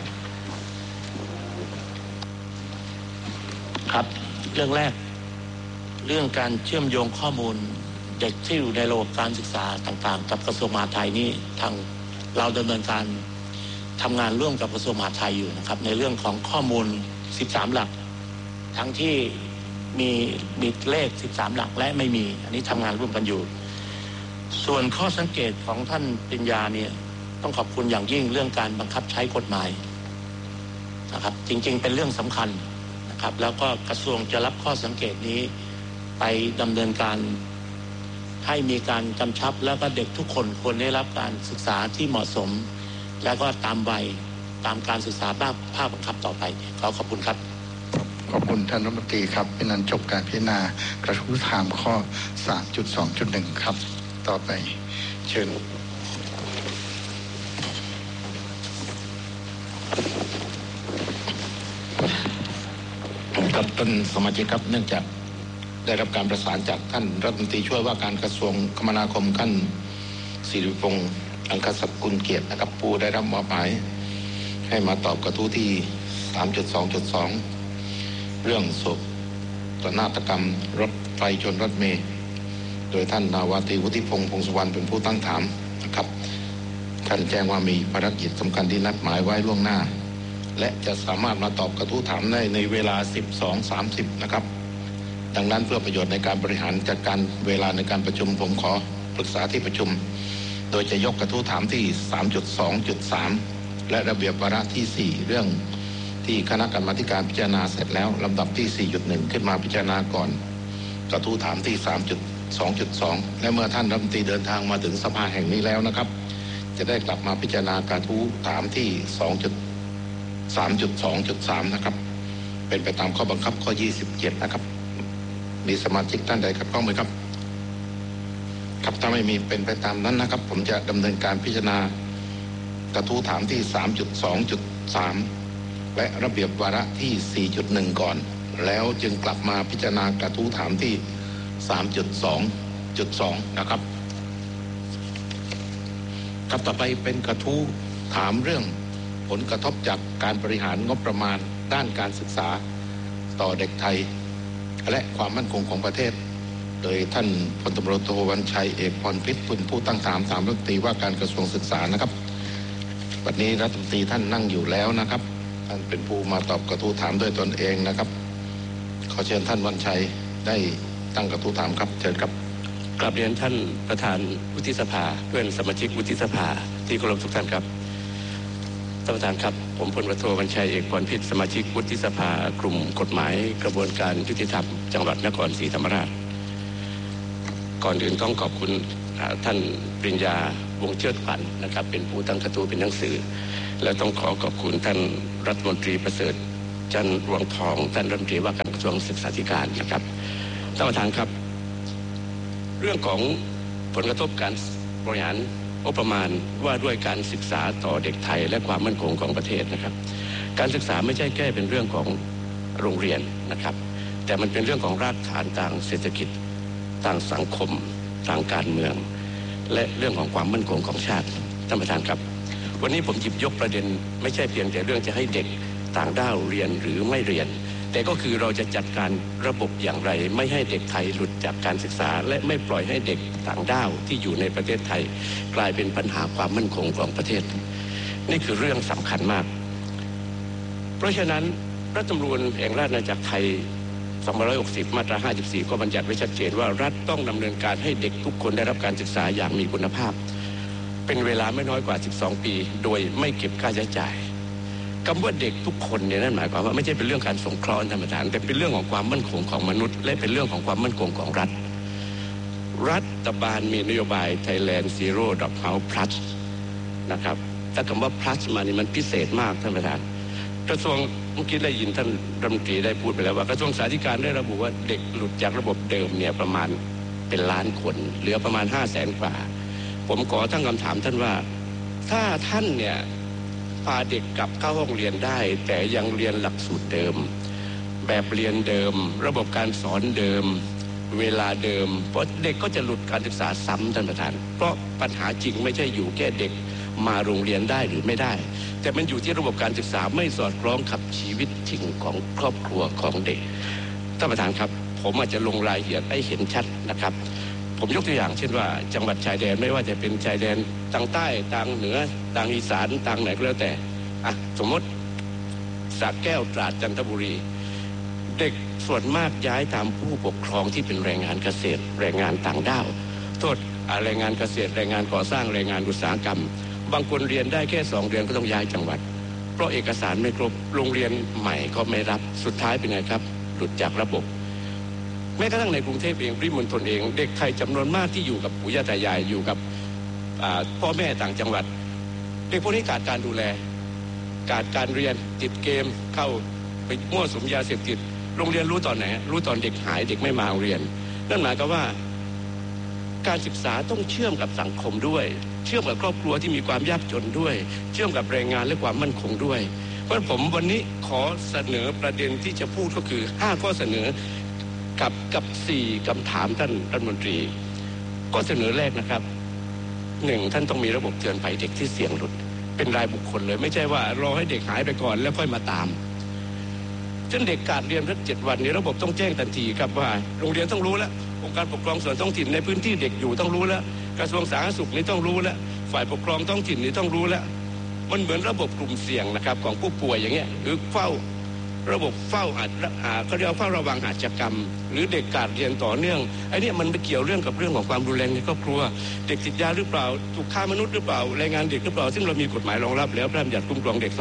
ครับเรื่องแรกเรื่องการเชื่อมโยงข้อมูลเด็กที่อยู่ในระบบการศึกษาต่างๆกับกระทรวงมหาดไทยนี่ทางเราดำเนินการทำงานร่วมกับกระทรวงมหาดไทยอยู่นะครับในเรื่องของข้อมูล13หลักทั้งที่มีเลข13หลักและไม่มีอันนี้ทำงานร่วมกันอยู่ส่วนข้อสังเกตของท่านปริญญาเนี่ยต้องขอบคุณอย่างยิ่งเรื่องการบังคับใช้กฎหมายนะครับจริงๆเป็นเรื่องสำคัญนะครับแล้วก็กระทรวงจะรับข้อสังเกตนี้ไปดำเนินการให้มีการกำชับแล้วก็เด็กทุกคนควรได้รับการศึกษาที่เหมาะสมแล้วก็ตามวัยตามการศึกษาภาคบังคับต่อไปขอบคุณครับขอบคุณท่านรัฐมนตรีครับเป็นนั้นจบการพิจารณากระทู้ถามข้อ 3.2.1 ครับต่อไปเชิญครับท่านสมาชิกครับเนื่องจากได้รับการประสานจากท่านรัฐมนตรีช่วยว่าการกระทรวงคมนาคมท่านศิริพงษ์อังคสกุลเกียรตินะครับผู้ได้รับมอบหมายให้มาตอบกระทู้ที่ 3.2.2 เรื่องโศกนาฏกรรมรถไฟชนรถเมล์โดยท่านนาวาตรีวุฒิพงษ์พงษ์สุวรรณเป็นผู้ตั้งถามนะครับท่านแจ้งว่ามีภารกิจสำคัญที่นัดหมายไว้ล่วงหน้าและจะสามารถมาตอบกระทู้ถามได้ในเวลา 12:30 นะครับดังนั้นเพื่อประโยชน์ในการบริหารจัดการเวลาในการประชุมผมขอปรึกษาที่ประชุมโดยจะยกกระทู้ถามที่ 3.2.3 และระเบียบวาระที่ 4 เรื่องที่คณะกรรมาธิการพิจารณาเสร็จแล้วลำดับที่ 4.1 ขึ้นมาพิจารณาก่อนกระทู้ถามที่ 3.2.2 และเมื่อท่านรัฐมนตรีเดินทางมาถึงสภาแห่งนี้แล้วนะครับจะได้กลับมาพิจารณากระทู้ถามที่ 3.2.3 นะครับเป็นไปตามข้อบังคับข้อ 27 นะครับมีสมาชิกท่านใดขัดข้องไหมครับครับถ้าไม่มีเป็นไปตามนั้นนะครับผมจะดำเนินการพิจารณากระทู้ถามที่ 3.2.3 และระเบียบวาระที่ 4.1 ก่อนแล้วจึงกลับมาพิจารณากระทู้ถามที่ 3.2.2 นะครับครับต่อไปเป็นกระทู้ถามเรื่องผลกระทบจากการบริหารงบประมาณด้านการศึกษาต่อเด็กไทยและความมั่นคงของประเทศโดยท่านพลตำรวจโทวัญชัยเอกพรพิษเป็นผู้ตั้งถามรัฐมนตรีว่าการกระทรวงศึกษานะครับวันนี้รัฐมนตรีท่านนั่งอยู่แล้วนะครับท่านเป็นผู้มาตอบกระทู้ถามด้วยตนเองนะครับขอเชิญท่านวัญชัยได้ตั้งกระทู้ถามครับเชิญครับกราบเรียนท่านประธานวุฒิสภาเพื่อนสมาชิกวุฒิสภาที่เคารพทุกท่านครับท่านประธานครับผมพลโทบัญชัยเอกพรพิษสมาชิกวุฒิสภากลุ่มกฎหมายกระบวนการยุติธรรมจังหวัดนครศรีธรรมราชก่อนอื่นต้องขอบคุณท่านปริญญาวงศ์เชิดขวัญนะครับเป็นผู้ตั้งกระทู้เป็นหนังสือและต้องขอบคุณท่านรัฐมนตรีประเสริฐจันทร์รวงทองท่านรัฐมนตรีว่าการกระทรวงศึกษาธิการนะครับท่านประธานครับเรื่องของผลกระทบการบริหารงบประมาณว่าด้วยการศึกษาต่อเด็กไทยและความมั่นคงของประเทศนะครับการศึกษาไม่ใช่แค่เป็นเรื่องของโรงเรียนนะครับแต่มันเป็นเรื่องของรากฐานทางเศรษฐกิจทางสังคมทางการเมืองและเรื่องของความมั่นคงของชาติท่านประธานครับวันนี้ผมหยิบยกประเด็นไม่ใช่เพียงแต่เรื่องจะให้เด็กต่างด้าวเรียนหรือไม่เรียนแต่ก็คือเราจะจัดการระบบอย่างไรไม่ให้เด็กไทยหลุดจากการศึกษาและไม่ปล่อยให้เด็กต่างด้าวที่อยู่ในประเทศไทยกลายเป็นปัญหาความมั่นคงของประเทศนี่คือเรื่องสำคัญมากเพราะฉะนั้นรัฐธรรมนูญแห่งราชอาณาจักรไทย2560 มาตรา 54 ก็บัญญัติไว้ชัดเจนว่ารัฐต้องดำเนินการให้เด็กทุกคนได้รับการศึกษาอย่างมีคุณภาพเป็นเวลาไม่น้อยกว่า12 ปีโดยไม่เก็บค่าใช้จ่ายคำว่าเด็กทุกคนเนี่ยนั่นหมายความว่าไม่ใช่เป็นเรื่องการสงเคราะห์ธรรมดาแต่เป็นเรื่องของความมั่นคงของมนุษย์และเป็นเรื่องของความมั่นคงของรัฐบาลมีนโยบาย Thailand Zero Dropout Plus นะครับแต่คำว่า plus มานี่มันพิเศษมากท่านประธานกระทรวงเมื่อกี้ได้ยินท่านรัฐมนตรีได้พูดไปแล้วว่ากระทรวงศึกษาธิการได้ระบุว่าเด็กหลุดจากระบบเดิมเนี่ยประมาณเป็นล้านคนเหลือประมาณ 500,000 กว่าผมขอตั้งคำถามท่านว่าถ้าท่านเนี่ยพาเด็กกลับเข้าห้องเรียนได้แต่ยังเรียนหลักสูตรเดิมแบบเรียนเดิมระบบการสอนเดิมเวลาเดิมเพราะเด็กก็จะหลุดการศึกษาซ้ำท่านประธานเพราะปัญหาจริงไม่ใช่อยู่แค่เด็กมาโรงเรียนได้หรือไม่ได้แต่มันอยู่ที่ระบบการศึกษาไม่สอดคล้องกับชีวิตจริงของครอบครัวของเด็กท่านประธานครับผมอาจจะลงรายละเอียดให้เห็นชัดนะครับผมยกตัวอย่างเช่นว่าจังหวัดชายแดนไม่ว่าจะเป็นชายแดนทางใต้ทางเหนือทางอีสานทางไหนก็แล้วแต่สมมติสระแก้วตราดจันทบุรีเด็กส่วนมากย้ายตามผู้ปกครองที่เป็นแรงงานเกษตรแรงงานต่างด้าวโทษแรงงานเกษตรแรงงานก่อสร้างแรงงานอุตสาหกรรมบางคนเรียนได้แค่2 เดือนก็ต้องย้ายจังหวัดเพราะเอกสารไม่ครบโรงเรียนใหม่ก็ไม่รับสุดท้ายเป็นไงครับหลุดจากระบบแม้กระทั่งในกรุงเทพเองปริมณฑลเองเด็กไทยจำนวนมากที่อยู่กับปู่ย่าตายายอยู่กับพ่อแม่ต่างจังหวัดเด็กพวกนี้ขาดการดูแลขาดการเรียนติดเกมเข้าไปมั่วสุมยาเสพติดโรงเรียนรู้ตอนไหนรู้ตอนเด็กหายเด็กไม่มาโรงเรียนนั่นหมายความว่าการศึกษาต้องเชื่อมกับสังคมด้วยเชื่อมกับครอบครัวที่มีความยากจนด้วยเชื่อมกับแรงงานและความมั่นคงด้วยเพราะผมวันนี้ขอเสนอประเด็นที่จะพูดก็คือ5 ข้อเสนอกับ4 คำถามท่านรัฐมนตรีข้อเสนอแรกนะครับ1ท่านต้องมีระบบเตือนภัยเด็กที่เสี่ยงหลุดเป็นรายบุคคลเลยไม่ใช่ว่ารอให้เด็กหายไปก่อนแล้วค่อยมาตามเช่นเด็กขาดเรียนสัก7 วันนี้ระบบต้องแจ้งทันทีครับว่าโรงเรียนต้องรู้แล้วองค์การปกครองส่วนท้องถิ่นในพื้นที่เด็กอยู่ต้องรู้แล้วกระทรวงสาธารณสุขนี่ต้องรู้แล้วฝ่ายปกครองท้องถิ่นนี่ต้องรู้แล้วมันเหมือนระบบกลุ่มเสี่ยงนะครับของผู้ป่วยอย่างเงี้ยหรือเฝ้าระบบเฝ้าเขาเรียกว่าเฝ้าระวังอาชญากรรมหรือเด็กขาดเรียนต่อเนื่องไอ้นี่มันไปเกี่ยวเรื่องกับเรื่องของความรุนแรงในครอบครัวเด็กติดยาหรือเปล่าถูกฆ่ามนุษย์หรือเปล่าแรงงานเด็กหรือเปล่าซึ่งเรามีกฎหมายรองรับแล้วพระราชบัญญัติคุ้มครองเด็ก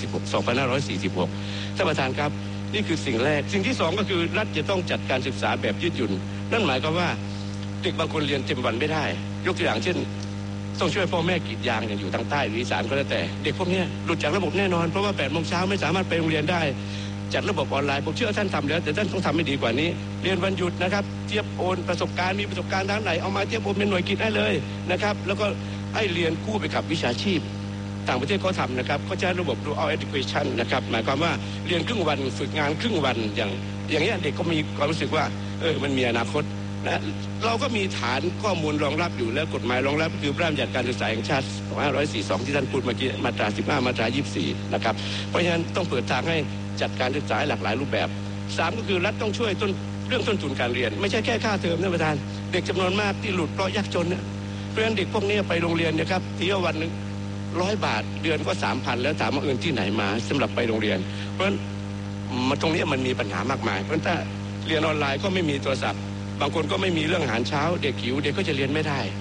2546 ท่านประธานครับนี่คือสิ่งแรกสิ่งที่2ก็คือรัฐจะต้องจัดการศึกษาแบบยืดหยุ่นนั่นหมายความว่าเด็กบางคนเรียนเต็มวันไม่ได้ยกตัวอย่างเช่นต้องช่วยพ่อแม่กรีดยางอย่างอยู่ทางใต้หรืออีสานก็แล้วแต่เด็กพวกนี้หลุดจากระบบแน่นอนเพราะว่า8 โมงเช้าไม่สามารถไปโรงเรียนได้จัดระบบออนไลน์ผมเชื่อท่านทำแล้วแต่ท่านต้องทำให้ดีกว่านี้เรียนวันหยุดนะครับเทียบโอนประสบการณ์มีประสบการณ์ทางไหนเอามาเทียบโอนเป็นหน่วยกิจได้เลยนะครับแล้วก็ให้เรียนคู่ไปกับวิชาชีพต่างประเทศเขาทำนะครับเขาใช้ระบบ dual education นะครับหมายความว่าเรียนครึ่งวันฝึกงานครึ่งวันอย่างเงี้ยเด็กก็มีความรู้สึกว่ามันมีอนาคตนะเราก็มีฐานข้อมูลรองรับอยู่แล้วกฎหมายรองรับคือพระราชบัญญัติการศึกษาแห่งชาติ2542ที่ท่านพูดเมื่อกี้มาตรา15มาตรา24นะครับเพราะฉะนั้นต้องเปิดทางให้จัดการศึกษาหลากหลายรูปแบบ3ก็คือรัฐต้องช่วยเรื่องต้นทุนการเรียนไม่ใช่แค่ค่าเทอมท่านประธานเด็กจำนวนมากที่หลุดเพราะยากจนเนี่ยเพราะฉะนั้นเด็กพวกนี้ไปโรงเรียนนะครับทีละวันนึง100 บาทเดือนก็ 3,000 แล้วถามว่าเงินที่ไหนมาสำหรับไปโรงเรียนเพราะฉะนั้นตรงนี้มันมีปัญหามากมายเพราะฉะนั้นถ้าเรียนออนไลน์ก็ไม่มีโทรศัพท์บางคนก็ไม่มีเรื่องอาหารเช้าเด็กหิวเด็กก็จะเรียนไม่ได้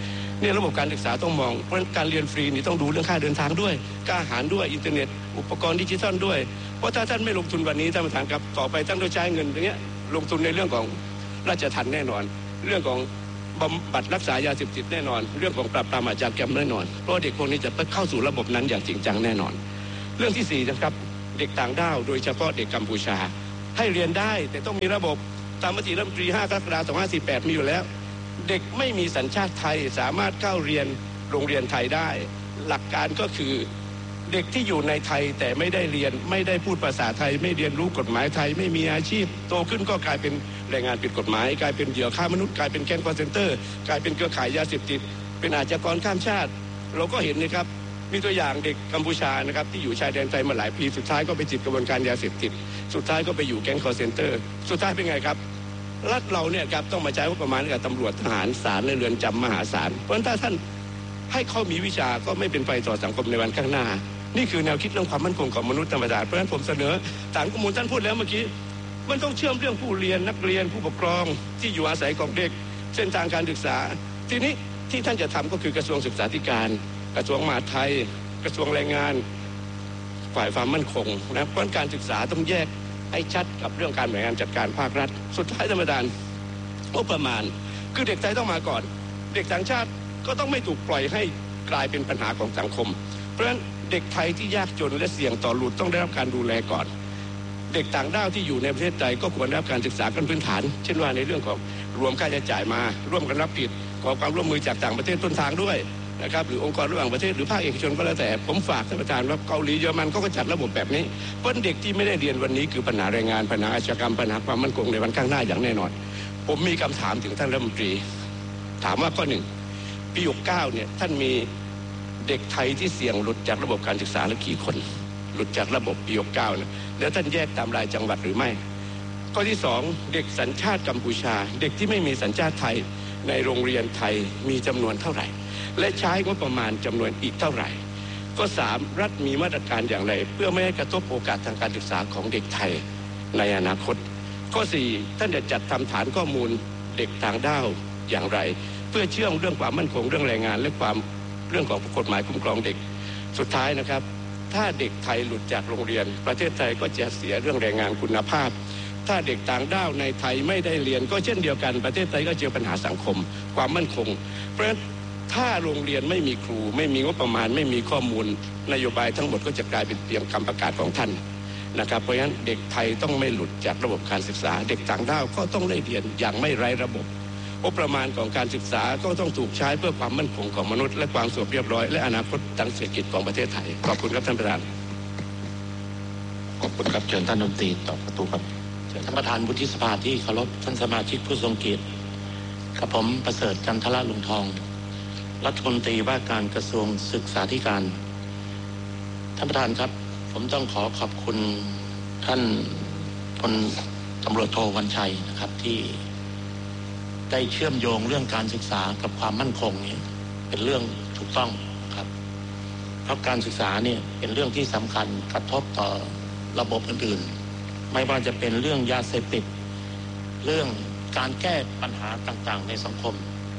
เนี่ยระบบการศึกษาต้องมองเพราะการเรียนฟรีนี่ต้องดูเรื่องค่าเดินทางด้วยค่าอาหารด้วยอินเทอร์เน็ตอุปกรณ์ดิจิทัลด้วยเพราะถ้าท่านไม่ลงทุนวันนี้ท่านประธานครับต่อไปท่านต้องใช้เงินตรงนี้ลงทุนในเรื่องของราชทัณฑ์แน่นอนเรื่องของบำบัดรักษายาเสพติดแน่นอนเรื่องของปราบปรามอาชญากรรมแน่นอนเพราะเด็กพวกนี้จะเข้าสู่ระบบนั้นอย่างจริงจังแน่นอนเรื่องที่4นะครับเด็กต่างด้าวโดยเฉพาะเด็กกัมพูชาให้เรียนได้แต่ต้องมีระบบตามมติรัฐมนตรี5 กรกฎาคม 2548มีอยู่แล้วเด็กไม่มีสัญชาติไทยสามารถเข้าเรียนโรงเรียนไทยได้หลักการก็คือเด็กที่อยู่ในไทยแต่ไม่ได้เรียนไม่ได้พูดภาษาไทยไม่เรียนรู้กฎหมายไทยไม่มีอาชีพโตขึ้นก็กลายเป็นแรงงานผิดกฎหมายกลายเป็นเหยื่อค้ามนุษย์กลายเป็นแก๊งคอลเซ็นเตอร์กลายเป็นเครือข่ายยาเสพติดเป็นอาชญากรข้ามชาติเราก็เห็นนะครับมีตัวอย่างเด็กกัมพูชานะครับที่อยู่ชายแดนไทยมาหลายปีสุดท้ายก็ไปติดกระบวนการยาเสพติดสุดท้ายก็ไปอยู่แก๊งคอลเซ็นเตอร์สุดท้ายเป็นไงครับรัฐเราเนี่ยครับต้องมาใช้งบประมาณกับตำรวจทหารศาลและเรือนจำมหาศาลเพราะฉะนั้นถ้าท่านให้เขามีวิชาก็ไม่เป็นไฟต่อสังคมในวันข้างหน้านี่คือแนวคิดเรื่องความมั่นคงของมนุษย์ธรรมดาเพราะฉะนั้นผมเสนอฐานข้อมูลท่านพูดแล้วเมื่อกี้มันต้องเชื่อมเรื่องผู้เรียนนักเรียนผู้ปกครองที่อยู่อาศัยของเด็กเส้นทางการศึกษาทีนี้ที่ท่านจะทำก็คือกระทรวงศึกษาธิการกระทรวงมหาดไทยกระทรวงแรงงานฝ่ายความมั่นคงนะเพราะการศึกษาต้องแยกให้ชัดกับเรื่องการบริหารจัดการภาครัฐสุดท้ายธรรมดางบประมาณคือเด็กไทยต้องมาก่อนเด็กต่างชาติก็ต้องไม่ถูกปล่อยให้กลายเป็นปัญหาของสังคมเพราะฉะนั้นเด็กไทยที่ยากจนและเสี่ยงต่อหลุดต้องได้รับการดูแลก่อนเด็กต่างด้าวที่อยู่ในประเทศไทยก็ควรได้รับการศึกษาขั้นพื้นฐานเช่นว่าในเรื่องของรวมค่าใช้จ่ายมาร่วมกันรับผิดขอความร่วมมือจากต่างประเทศต้นทางด้วยนะครับหรือองค์กรระหว่างประเทศหรือภาคเอกชนก็แล้วแต่ผมฝากท่านประธานว่าเกาหลีเยอรมันก็จัดระบบแบบนี้เพราะเด็กที่ไม่ได้เรียนวันนี้คือปัญหาแรงงานปัญหาอาชญากรรมปัญหาความมั่นคงในวันข้างหน้าอย่างแน่นอนผมมีคำถามถึงท่านรัฐมนตรีถามว่าข้อหนึ่งปี69เนี่ยท่านมีเด็กไทยที่เสี่ยงหลุดจากระบบการศึกษาแล้วกี่คนหลุดจากระบบปี69นะแล้วท่านแยกตามรายจังหวัดหรือไม่ข้อที่2เด็กสัญชาติกัมพูชาเด็กที่ไม่มีสัญชาติไทยในโรงเรียนไทยมีจำนวนเท่าไหร่และใช้งบประมาณจำนวนอีกเท่าไหร่ข้อ3รัฐมีมาตรการอย่างไรเพื่อไม่ให้กระทบโอกาสทางการศึกษาของเด็กไทยในอนาคตข้อ4ท่านจะจัดทำฐานข้อมูลเด็กต่างด้าวอย่างไรเพื่อเชื่อมเรื่องความมั่นคงเรื่องแรงงานและความเรื่องของกฎหมายคุ้มครองเด็กสุดท้ายนะครับถ้าเด็กไทยหลุดจากโรงเรียนประเทศไทยก็จะเสียเรื่องแรงงานคุณภาพถ้าเด็กต่างด้าวในไทยไม่ได้เรียนก็เช่นเดียวกันประเทศไทยก็เจอปัญหาสังคมความมั่นคงเพราะฉะนั้นถ้าโรงเรียนไม่มีครูไม่มีงบประมาณไม่มีข้อมูลนโยบายทั้งหมดก็จะกลายเป็นเพียงคำประกาศของท่านนะครับเพราะฉะนั้นเด็กไทยต้องไม่หลุดจากระบบการศึกษาเด็กต่างด้าวก็ต้องได้เรียนอย่างไม่ไร้ระบบงบประมาณของการศึกษาก็ต้องถูกใช้เพื่อความมั่นคงของมนุษย์และความสงบเรียบร้อยและอนาคตทางเศรษฐกิจของประเทศไทยขอบคุณครับท่านประธานขอบคุณครับเชิญท่านรัฐมนตรีตอบกระทู้ครับท่านประธานวุฒิสภาที่เคารพท่านสมาชิกผู้ทรงเกียรติกับผมประเสริฐจันทรลุงทองรัฐมนตรีว่าการกระทรวงศึกษาธิการท่านประธานครับผมต้องขอบคุณท่านพลตำรวจโทวรรณชัยนะครับที่ได้เชื่อมโยงเรื่องการศึกษากับความมั่นคงเนี่ยเป็นเรื่องถูกต้องครับเพราะการศึกษาเนี่ยเป็นเรื่องที่สำคัญกระทบต่อระบบอื่นๆไม่ว่าจะเป็นเรื่องยาเสพติดเรื่องการแก้ปัญหาต่างๆในสังคม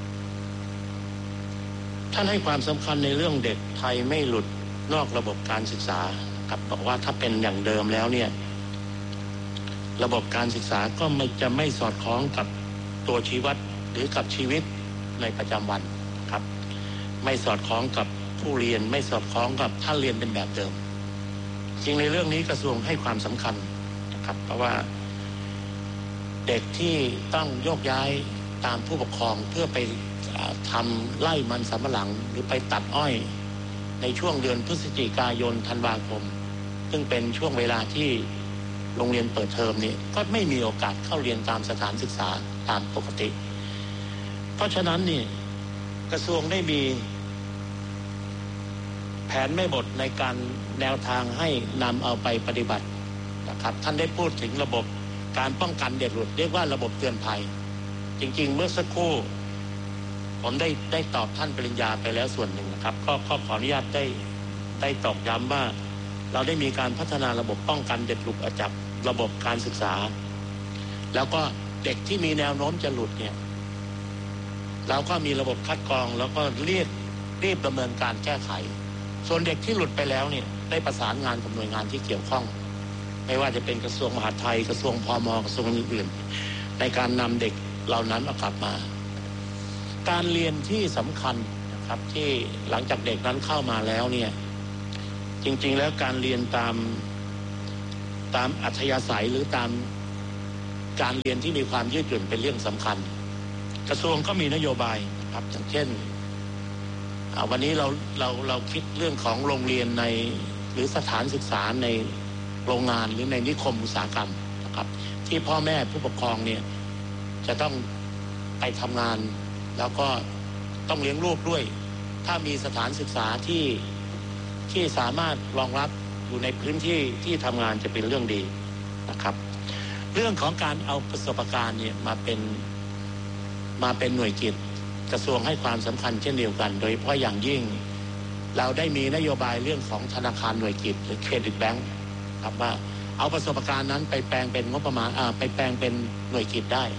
ท่านให้ความสำคัญในเรื่องเด็กไทยไม่หลุดนอกระบบการศึกษาครับบอกว่าถ้าเป็นอย่างเดิมแล้วเนี่ยระบบการศึกษาก็ไม่สอดคล้องกับตัวชี้วัดหรือกับชีวิตในประจำวันครับไม่สอดคล้องกับผู้เรียนไม่สอดคล้องกับท่านเรียนเป็นแบบเดิมจริงในเรื่องนี้กระทรวงให้ความสำคัญนะครับเพราะว่าเด็กที่ต้องโยกย้ายตามผู้ปกครองเพื่อไปทำไร่มันสำปะหลังหรือไปตัดอ้อยในช่วงเดือนพฤศจิกายนธันวาคมซึ่งเป็นช่วงเวลาที่โรงเรียนเปิดเทอมนี้ก็ไม่มีโอกาสเข้าเรียนตามสถานศึกษาตามปกติเพราะฉะนั้นนี่กระทรวงได้มีแผนแม่บทในการแนวทางให้นำเอาไปปฏิบัตินะครับท่านได้พูดถึงระบบการป้องกันเด็กหลุดเรียกว่าระบบเตือนภัยจริงๆเมื่อสักครู่ผมได้ตอบท่านปริญญาไปแล้วส่วนหนึ่งนะครับก็ขออนุญาตได้ตอกย้ำว่าเราได้มีการพัฒนาระบบป้องกันเด็กหลุดออกจากระบบการศึกษาแล้วก็เด็กที่มีแนวโน้มจะหลุดเนี่ยเราก็มีระบบคัดกรองแล้วก็รีบดำเนินการแก้ไขส่วนเด็กที่หลุดไปแล้วเนี่ยได้ประสานงานกับหน่วยงานที่เกี่ยวข้องไม่ว่าจะเป็นกระทรวงมหาดไทยกระทรวงพม.กระทรวงอื่นๆในการนำเด็กเหล่านั้นกลับมาการเรียนที่สำคัญนะครับที่หลังจากเด็กนั้นเข้ามาแล้วเนี่ยจริงๆแล้วการเรียนตามอัธยาศัยหรือตามการเรียนที่มีความยืดหยุ่นเป็นเรื่องสำคัญกระทรวงก็มีนโยบายนะครับอย่างเช่นวันนี้เราคิดเรื่องของโรงเรียนในหรือสถานศึกษาในโรงงานหรือในนิคมอุตสาหกรรมนะครับที่พ่อแม่ผู้ปกครองเนี่ยจะต้องไปทำงานแล้วก็ต้องเลี้ยงลูกด้วยถ้ามีสถานศึกษาที่สามารถรองรับอยู่ในพื้นที่ที่ทำงานจะเป็นเรื่องดีนะครับเรื่องของการเอาประสบการณ์เนี่ยมาเป็นหน่วยกิจกระทรวงให้ความสำคัญเช่นเดียวกันโดยเฉพาะอย่างยิ่งเราได้มีนโยบายเรื่องของธนาคารหน่วยกิจหรือเครดิตแบงก์ครับว่าเอาประสบการณ์นั้นไปแปลงเป็นงบประมาณไปแปลงเป็นหน่วยกิจได้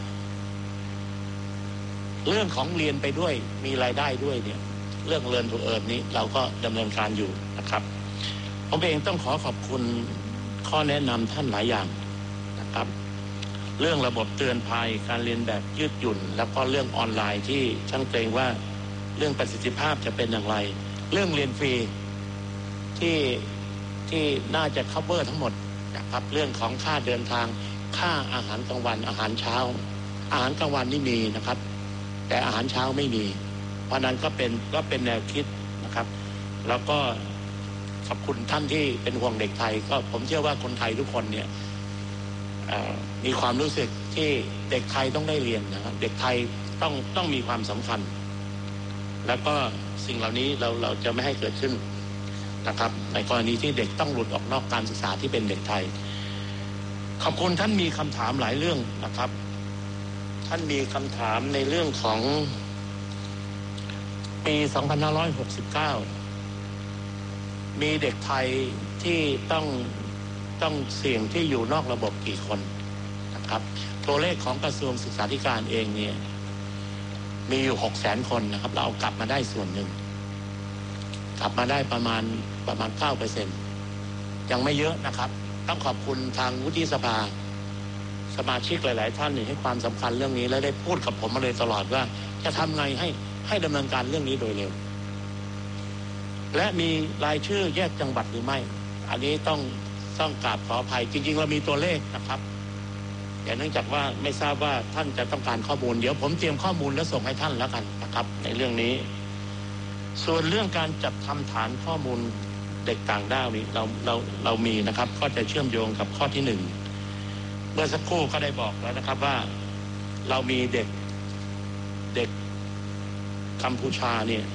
เรื่องของเรียนไปด้วยมีรายได้ด้วยเนี่ยเรื่องLearn to Earnนี้เราก็ดำเนินการอยู่นะครับผมเองต้องขอบคุณข้อแนะนำท่านหลายอย่างนะครับเรื่องระบบเตือนภัยการเรียนแบบยืดหยุ่นแล้วก็เรื่องออนไลน์ที่ช่างเกรงว่าเรื่องประสิทธิภาพจะเป็นอย่างไรเรื่องเรียนฟรีที่น่าจะ cover ทั้งหมดนะครับเรื่องของค่าเดินทางค่าอาหารกลางวันอาหารเช้าอาหารกลางวันนี่มีนะครับแต่อาหารเช้าไม่มีเพราะนั้นก็เป็นแนวคิดนะครับแล้วก็ขอบคุณท่านที่เป็นห่วงเด็กไทยก็ผมเชื่อว่าคนไทยทุกคนเนี่ยมีความรู้สึกที่เด็กไทยต้องได้เรียนนะครับเด็กไทยต้องมีความสำคัญแล้วก็สิ่งเหล่านี้เราจะไม่ให้เกิดขึ้นนะครับในกรณีที่เด็กต้องหลุดออกนอกการศึกษาที่เป็นเด็กไทยขอบคุณท่านมีคำถามหลายเรื่องนะครับท่านมีคำถามในเรื่องของปี 2569 มีเด็กไทยที่ต้องเสี่ยงที่อยู่นอกระบบกี่คนนะครับตัวเลขของกระทรวงศึกษาธิการเองเนี่ยมีอยู่ 600,000 คนนะครับเราเอากลับมาได้ส่วนหนึ่งกลับมาได้ประมาณ 9% ยังไม่เยอะนะครับต้องขอบคุณทางวุฒิสภาสมาชิกหลายๆท่านให้ความสำคัญเรื่องนี้และได้พูดกับผมมาเลยตลอดว่าจะทำไงให้ดำเนินการเรื่องนี้โดยเร็วและมีรายชื่อแยกจังหวัดหรือไม่อันนี้ต้องกราบขออภัยจริงๆเรามีตัวเลขนะครับแต่เนื่องจากว่าไม่ทราบว่าท่านจะต้องการข้อมูลเดี๋ยวผมเตรียมข้อมูลแล้วส่งให้ท่านแล้วกันนะครับในเรื่องนี้ส่วนเรื่องการจัดทำฐานข้อมูลเด็กต่างด้าวนี้เรามีนะครับก็จะเชื่อมโยงกับข้อที่1เมื่อสักครู่ก็ได้บอกแล้วนะครับว่าเรามีเด็กกัมพูชาเนี่ย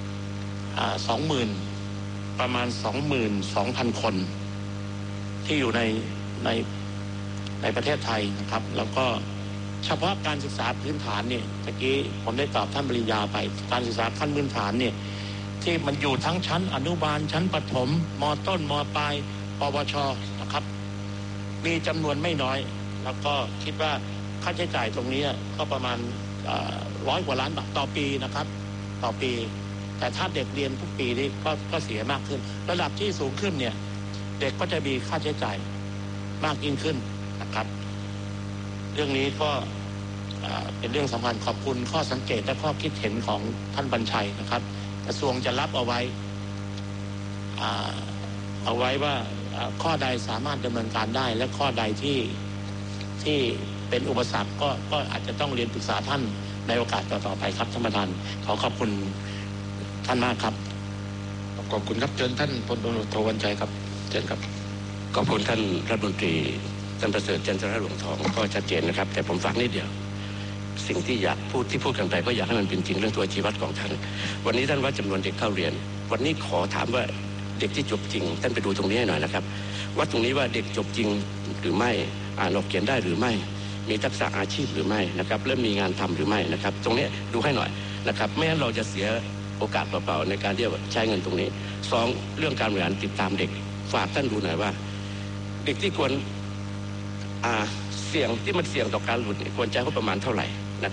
20,000ประมาณ 22,000 คนที่อยู่ในประเทศไทยนะครับแล้วก็เฉพาะการศึกษาพื้นฐานเนี่ยเมื่อกี้ผมได้ตอบท่านปริญญาไปการศึกษาขั้นพื้นฐานเนี่ยที่มันอยู่ทั้งชั้นอนุบาลชั้นประถมม.ต้นม.ปลายปวช.นะครับมีจำนวนไม่น้อยแล้วก็คิดว่าค่าใช้จ่ายตรงนี้ก็ประมาณ100 กว่าล้านบาทต่อปีนะครับต่อปีแต่ถ้าเด็กเรียนทุกปีนี้ก็เสียมากขึ้นระดับที่สูงขึ้นเนี่ยเด็กก็จะมีค่าใช้จ่ายมากยิ่งขึ้นนะครับเรื่องนี้ก็เป็นเรื่องสำคัญขอบคุณข้อสังเกตและข้อคิดเห็นของท่านบรรชัยนะครับกระทรวงจะรับเอาไว้ว่าข้อใดสามารถดำเนินการได้และข้อใดที่เป็นอุปสรรคก็อาจจะต้องเรียนปรึกษาท่านในโอกาสต่อไปครับท่านประธานขอบคุณท่านมากครับขอบคุณครับเชิญท่านพลตำรวจโทวรรณชัยครับเชิญครับขอบคุณท่านรัฐมนตรีท่านประเสริฐจันทรหลวงทองก็ชัดเจนนะครับแต่ผมฝากนิดเดียวสิ่งที่อยากพูดกันไปก็อยากให้มันเป็นจริงเรื่องตัวชีวัดของท่านวันนี้ท่านว่าจำนวนเด็กเข้าเรียนวันนี้ขอถามว่าเด็กที่จบจริงท่านไปดูตรงนี้ให้หน่อยนะครับว่าตรงนี้ว่าเด็กจบจริงหรือไม่อ่านออกเขียนได้หรือไม่มีทักษะอาชีพหรือไม่นะครับเริ่มมีงานทำหรือไม่นะครับตรงนี้ดูให้หน่อยนะครับไม่งั้นเราจะเสียโอกาสเปล่าๆในการที่จะใช้เงินตรงนี้2เรื่องการบริหารติดตามเด็กฝากท่านดูหน่อยว่าเด็กที่ควรเสี่ยงที่มันเสี่ยงต่อการหลุดควรใช้งบประมาณเท่าไหร่นะครับ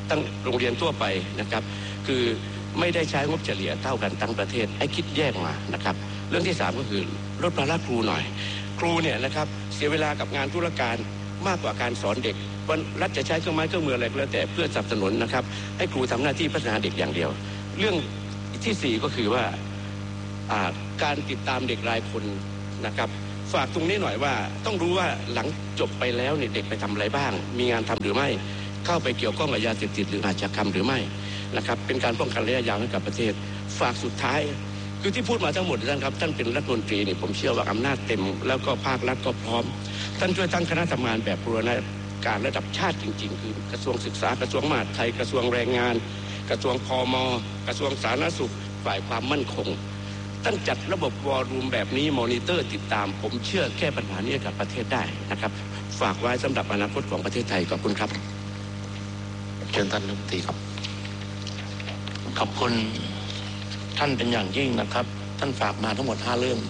ตั้งโรงเรียนทั่วไปนะครับคือไม่ได้ใช้งบเฉลี่ยเท่ากันทั้งประเทศให้คิดแยกมานะครับเรื่องที่3ก็คือลดภาระครูหน่อยครูเนี่ยนะครับเสียเวลากับงานธุรการมากกว่าการสอนเด็กวันรัฐจะใช้เครื่องไม้เครื่องมืออะไรก็แล้วแต่เพื่อสนับสนุนนะครับให้ครูทำหน้าที่พัฒนาเด็กอย่างเดียวเรื่องที่4ก็คือว่าการติดตามเด็กรายคนนะครับฝากตรงนี้หน่อยว่าต้องรู้ว่าหลังจบไปแล้วเนี่ยเด็กไปทำอะไรบ้างมีงานทำหรือไม่เข้าไปเกี่ยวข้องกับยาเสพติดหรืออาชญากรรมหรือไม่นะครับเป็นการป้องกันระยะยาวให้กับประเทศฝากสุดท้ายคือที่พูดมาทั้งหมดท่านครับท่านเป็นรัฐมนตรีนี่ผมเชื่อว่าอำนาจเต็มแล้วก็ภาครัฐก็พร้อมท่านช่วยตั้งคณะทำงานแบบบูรณาการระดับชาติจริงๆคือกระทรวงศึกษากระทรวงมหาดไทยกระทรวงแรงงานกระทรวงพม.กระทรวงสาธารณสุขฝ่ายความมั่นคงท่านจัดระบบวอลลุ่มแบบนี้มอนิเตอร์ติดตามผมเชื่อแก้ปัญหานี้กับประเทศได้นะครับฝากไว้สำหรับอนาคตของประเทศไทยขอบคุณครับเชิญท่านรัฐมนตรีครับขอบคุณท่านเป็นอย่างยิ่งนะครับท่านฝากมาทั้งหมด5เรื่อง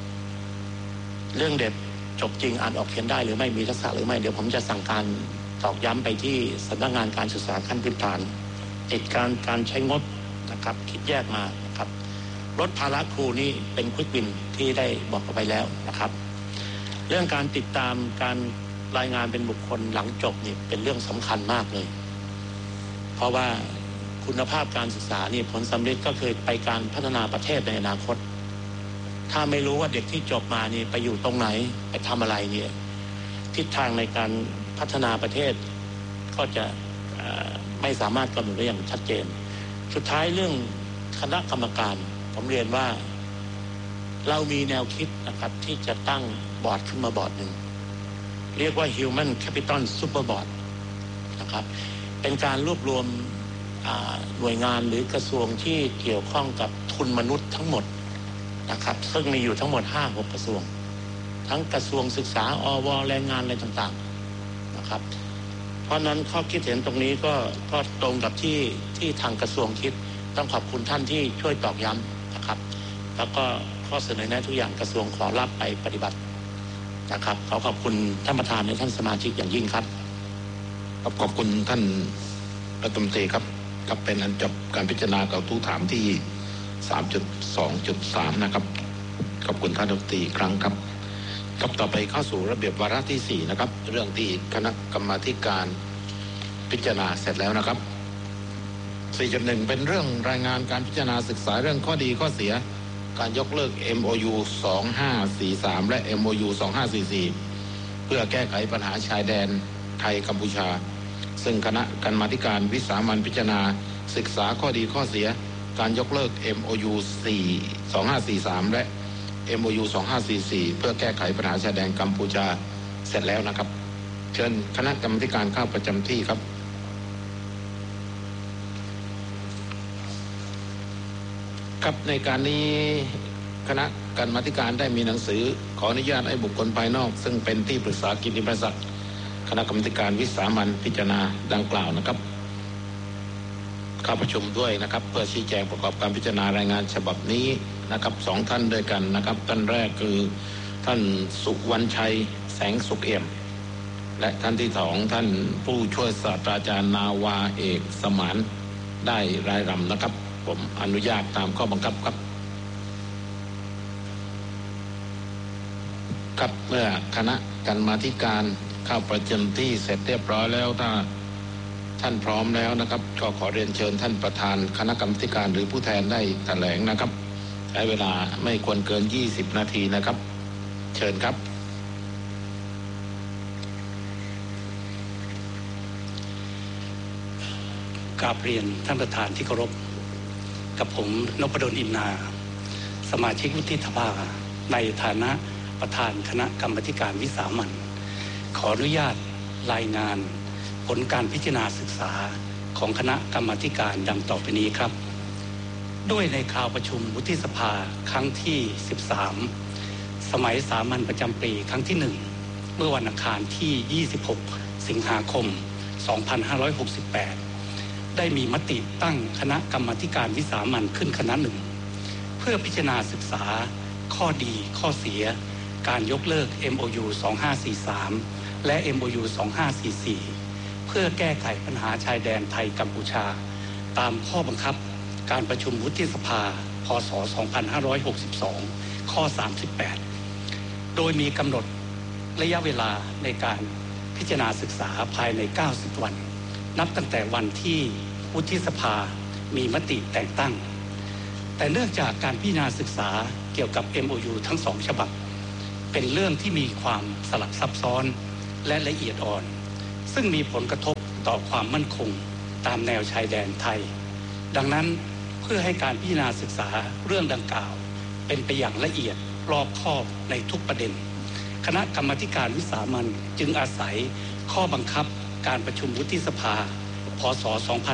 เด็ดจบจริงอ่านออกเขียนได้หรือไม่มีทักษะหรือไม่เดี๋ยวผมจะสั่งการตอกย้ำไปที่สำนักงานการศึกษาขั้นพื้นฐานติดการใช้งบนะครับคิดแยกมานะครับลดภาระครูนี่เป็นควิกวินที่ได้บอกไปแล้วนะครับเรื่องการติดตามการรายงานเป็นบุคคลหลังจบนี่เป็นเรื่องสำคัญมากเลยเพราะว่าคุณภาพการศึกษานี่ผลสำเร็จก็คือไปการพัฒนาประเทศในอนาคตถ้าไม่รู้ว่าเด็กที่จบมานี่ไปอยู่ตรงไหนไปทำอะไรเนี่ยทิศทางในการพัฒนาประเทศก็จะไม่สามารถกำหนดได้อย่างชัดเจนสุดท้ายเรื่องคณะกรรมการผมเรียนว่าเรามีแนวคิดนะครับที่จะตั้งบอร์ดขึ้นมาบอร์ดหนึ่งเรียกว่า Human Capital Super Board นะครับเป็นการรวบรวมหน่วยงานหรือกระทรวงที่เกี่ยวข้องกับทุนมนุษย์ทั้งหมดนะครับซึ่งมีอยู่ทั้งหมด 5-6 กระทรวงทั้งกระทรวงศึกษาอวแรงงานอะไรต่างๆนะครับเพราะนั้นข้อคิดเห็นตรงนี้ก็ตรงกับที่ทางกระทรวงคิดต้องขอบคุณท่านที่ช่วยตอกย้ำนะครับแล้วก็ข้อเสนอแนะทุกอย่างกระทรวงขอรับไปปฏิบัตินะครับขอบคุณท่านประธานและท่านสมาชิกอย่างยิ่งครับขอบคุณท่านรัฐมนตรีครับกับเป็นอันจบการพิจารณากระทู้ถามที่ 3.2.3 นะครับขอบคุณท่านรัฐมนตรีอีกครั้งครับต่อไปเข้าสู่ระเบียบวาระที่4นะครับเรื่องที่คณะกรรมาธิการพิจารณาเสร็จแล้วนะครับ 4.1 เป็นเรื่องรายงานการพิจารณาศึกษาเรื่องข้อดีข้อเสียการยกเลิก MOU 2543 และ MOU 2544 เพื่อแก้ไขปัญหาชายแดนไทยกัมพูชาซึ่งคณะกรรมาธิการวิสามัญพิจารณาศึกษาข้อดีข้อเสียการยกเลิก MOU 2543 และ MOU 2544 เพื่อแก้ไขปัญหาชายแดนกัมพูชาเสร็จแล้วนะครับเชิญคณะกรรมาธิการเข้าประจำที่ครับครับในการนี้คณะกรรมาธิการได้มีหนังสือขออนุญาตให้บุคคลภายนอกซึ่งเป็นที่ปรึกษากิตติมศักดิ์คณะกรรมาธิการวิสามัญพิจารณาดังกล่าวนะครับเข้าประชุมด้วยนะครับเพื่อชี้แจงประกอบการพิจารณารายงานฉบับนี้นะครับ2ท่านด้วยกันนะครับท่านแรกคือท่านสุวรรณชัยแสงสุขเอี่ยมและท่านที่2ท่านผู้ช่วยศาสตราจารย์นาวาเอกสมานได้รายรำนะครับผมอนุญาตตามข้อบังคับครับครับเมื่อคณะกรรมาธิการเข้าประจำที่เสร็จเรียบร้อยแล้วถ้าท่านพร้อมแล้วนะครับก็ขอเรียนเชิญท่านประธานคณะกรรมาธิการหรือผู้แทนได้แถลงนะครับใช้เวลาไม่ควรเกิน20 นาทีนะครับเชิญครับกราบเรียนท่านประธานที่เคารพกับผมนพดลอินนาสมาชิกวุฒิสภาในฐานะประธานคณะกรรมาธิการวิสามัญขออนุญาตรายงานผลการพิจารณาศึกษาของคณะกรรมาธิการดังต่อไปนี้ครับด้วยในคราวประชุมวุฒิสภาครั้งที่13สมัยสามัญประจำปีครั้งที่1เมื่อวันอังคารที่26สิงหาคม2568ได้มีมติตั้งคณะกรรมาธิการวิสามัญขึ้นคณะหนึ่งเพื่อพิจารณาศึกษาข้อดีข้อเสียการยกเลิก MOU 2543และ MOU 2544 พื่อแก้ไขปัญหาชายแดนไทยกัมพูชาตามข้อบังคับการประชุมวุฒิสภาพ.ศ. 2562 ข้อ 38 โดยมีกำหนดระยะเวลาในการพิจารณาศึกษาภายใน 90 วันนับตั้งแต่วันที่วุฒิสภามีมติแต่งตั้งแต่เนื่องจากการพิจารณาศึกษาเกี่ยวกับ MOU ทั้งสองฉบับเป็นเรื่องที่มีความสลับซับซ้อนและละเอียดอ่อนซึ่งมีผลกระทบต่อความมั่นคงตามแนวชายแดนไทยดังนั้นเพื่อให้การพิจารณาศึกษาเรื่องดังกล่าวเป็นไปอย่างละเอียดรอบคอบในทุกประเด็นคณะกรรมาการวิสามัญจึงอาศัยข้อบังคับการประชุมวุฒิสภาพ.ศ.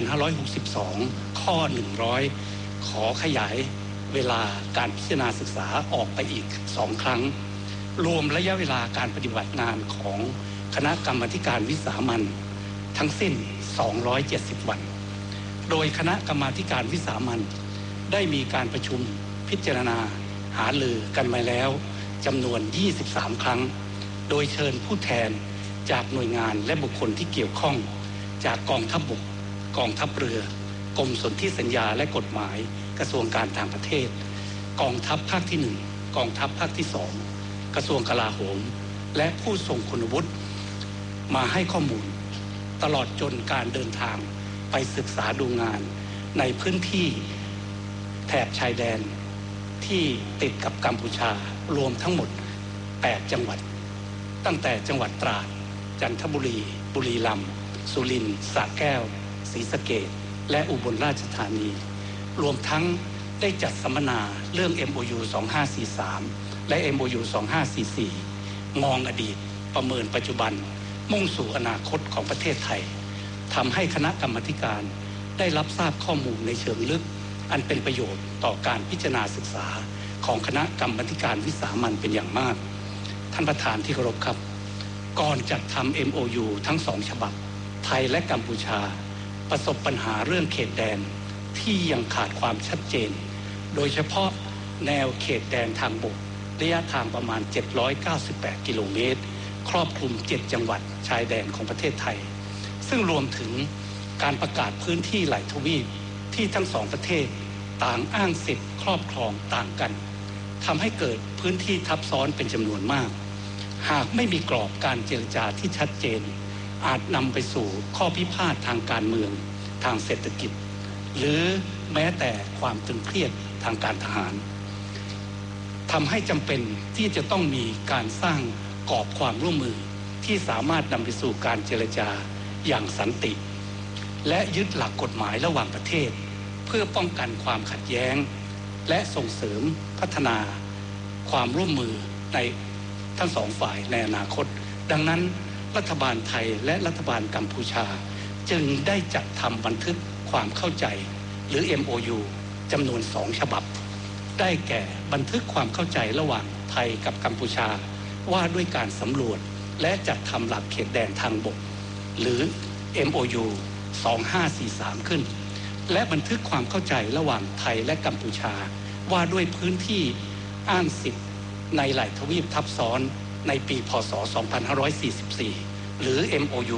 2562 ข้อ 100 ขอขยายเวลาการพิจารณาศึกษาออกไปอีก2 ครั้งรวมระยะเวลาการปฏิบัติงานของคณะกรรมาการวิสามัญทั้งสิ้น270 วันโดยคณะกรรมาการวิสามัญได้มีการประชุมพิจารณาหารือกันมาแล้วจำนวน23 ครั้งโดยเชิญผู้แทนจากหน่วยงานและบุคคลที่เกี่ยวข้องจากกองทัพบกกองทัพเรือกรมสนธิสัญญาและกฎหมายกระทรวงการต่างประเทศกองทัพภาคที่1กองทัพภาคที่2กระทรวงกลาโหมและผู้ทรงคุณวุฒิมาให้ข้อมูลตลอดจนการเดินทางไปศึกษาดูงานในพื้นที่แถบชายแดนที่ติดกับกัมพูชารวมทั้งหมด8 จังหวัดตั้งแต่จังหวัดตราดจันทบุรีบุรีรัมย์สุรินทร์สระแก้วศรีสะเกษและอุบลราชธานีรวมทั้งได้จัดสัมมนาเรื่อง MOU 2543 และ MOU 2544 มองอดีตประเมินปัจจุบันมุ่งสู่อนาคตของประเทศไทยทำให้คณะกรรมาการได้รับทราบข้อมูลในเชิงลึกอันเป็นประโยชน์ต่อการพิจารณาศึกษาของคณะกรรมาการวิสามัญเป็นอย่างมากท่านประธานที่เคารพครับก่อนจัดทำ MOU ทั้ง2 ฉบับไทยและกัมพูชาประสบปัญหาเรื่องเขตแดนที่ยังขาดความชัดเจนโดยเฉพาะแนวเขตแดนทางบกระยะทางประมาณ798 กิโลเมตรครอบคลุม7 จังหวัดชายแดนของประเทศไทยซึ่งรวมถึงการประกาศพื้นที่หลายทวีปที่ทั้ง2 ประเทศต่างอ้างสิทธิ์ครอบครองต่างกันทำให้เกิดพื้นที่ทับซ้อนเป็นจำนวนมากหากไม่มีกรอบการเจรจาที่ชัดเจนอาจนำไปสู่ข้อพิพาททางการเมืองทางเศรษฐกิจหรือแม้แต่ความตึงเครียดทางการทหารทำให้จำเป็นที่จะต้องมีการสร้างกรอบความร่วมมือที่สามารถนำไปสู่การเจรจาอย่างสันติและยึดหลักกฎหมายระหว่างประเทศเพื่อป้องกันความขัดแย้งและส่งเสริมพัฒนาความร่วมมือในทั้ง2 ฝ่ายในอนาคตดังนั้นรัฐบาลไทยและรัฐบาลกัมพูชาจึงได้จัดทำบันทึกความเข้าใจหรือ MOU จำนวน2 ฉบับได้แก่บันทึกความเข้าใจระหว่างไทยกับกัมพูชาว่าด้วยการสำรวจและจัดทำหลักเขตแดนทางบกหรือ MOU 2543 ขึ้นและบันทึกความเข้าใจระหว่างไทยและกัมพูชาว่าด้วยพื้นที่อ้างสิทธิ์ในหลายทวีปทับซ้อนในปีพ.ศ. 2544 หรือ MOU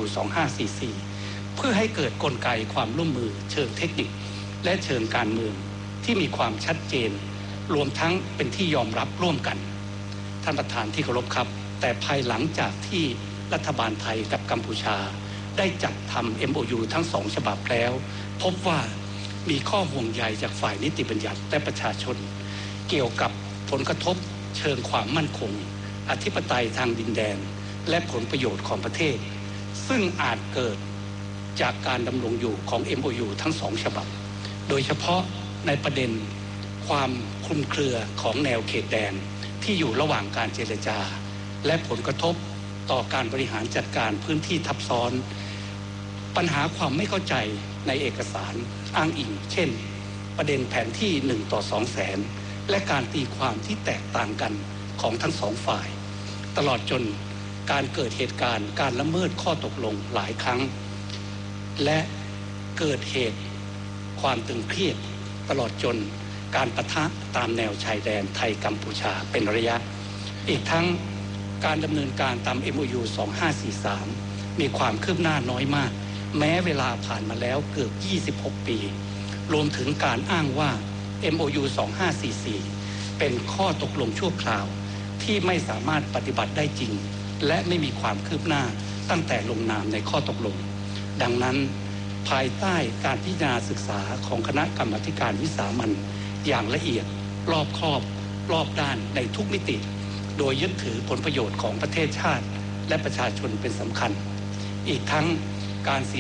2544 เพื่อให้เกิดกลไกความร่วมมือเชิงเทคนิคและเชิงการเมืองที่มีความชัดเจนรวมทั้งเป็นที่ยอมรับร่วมกันท่านประธานที่เคารพครับแต่ภายหลังจากที่รัฐบาลไทยกับกัมพูชาได้จัดทำ MOU ทั้ง2 ฉบับแล้วพบว่ามีข้อห่วงใยจากฝ่ายนิติบัญญัติและประชาชนเกี่ยวกับผลกระทบเชิงความมั่นคงอธิปไตยทางดินแดนและผลประโยชน์ของประเทศซึ่งอาจเกิดจากการดำรงอยู่ของ MOU ทั้ง2 ฉบับโดยเฉพาะในประเด็นความคลุมเครือของแนวเขตแดนที่อยู่ระหว่างการเจรจาและผลกระทบต่อการบริหารจัดการพื้นที่ทับซ้อนปัญหาความไม่เข้าใจในเอกสารอ้างอิงเช่นประเด็นแผนที่1:200,000และการตีความที่แตกต่างกันของทั้ง2 ฝ่ายตลอดจนการเกิดเหตุการณ์การละเมิดข้อตกลงหลายครั้งและเกิดเหตุความตึงเครียดตลอดจนการปะทะตามแนวชายแดนไทยกัมพูชาเป็นระยะอีกทั้งการดำเนินการตาม MOU 2543 มีความคืบหน้าน้อยมากแม้เวลาผ่านมาแล้วเกือบ 26 ปี รวมถึงการอ้างว่า MOU 2544 เป็นข้อตกลงชั่วคราวที่ไม่สามารถปฏิบัติได้จริงและไม่มีความคืบหน้าตั้งแต่ลงนามในข้อตกลงดังนั้นภายใต้การพิจารณาศึกษาของคณะกรรมาการวิสามัญอย่างละเอียดรอบคอบรอบด้านในทุกมิติโดยยึดถือผลประโยชน์ของประเทศชาติและประชาชนเป็นสำคัญอีกทั้งการเสีย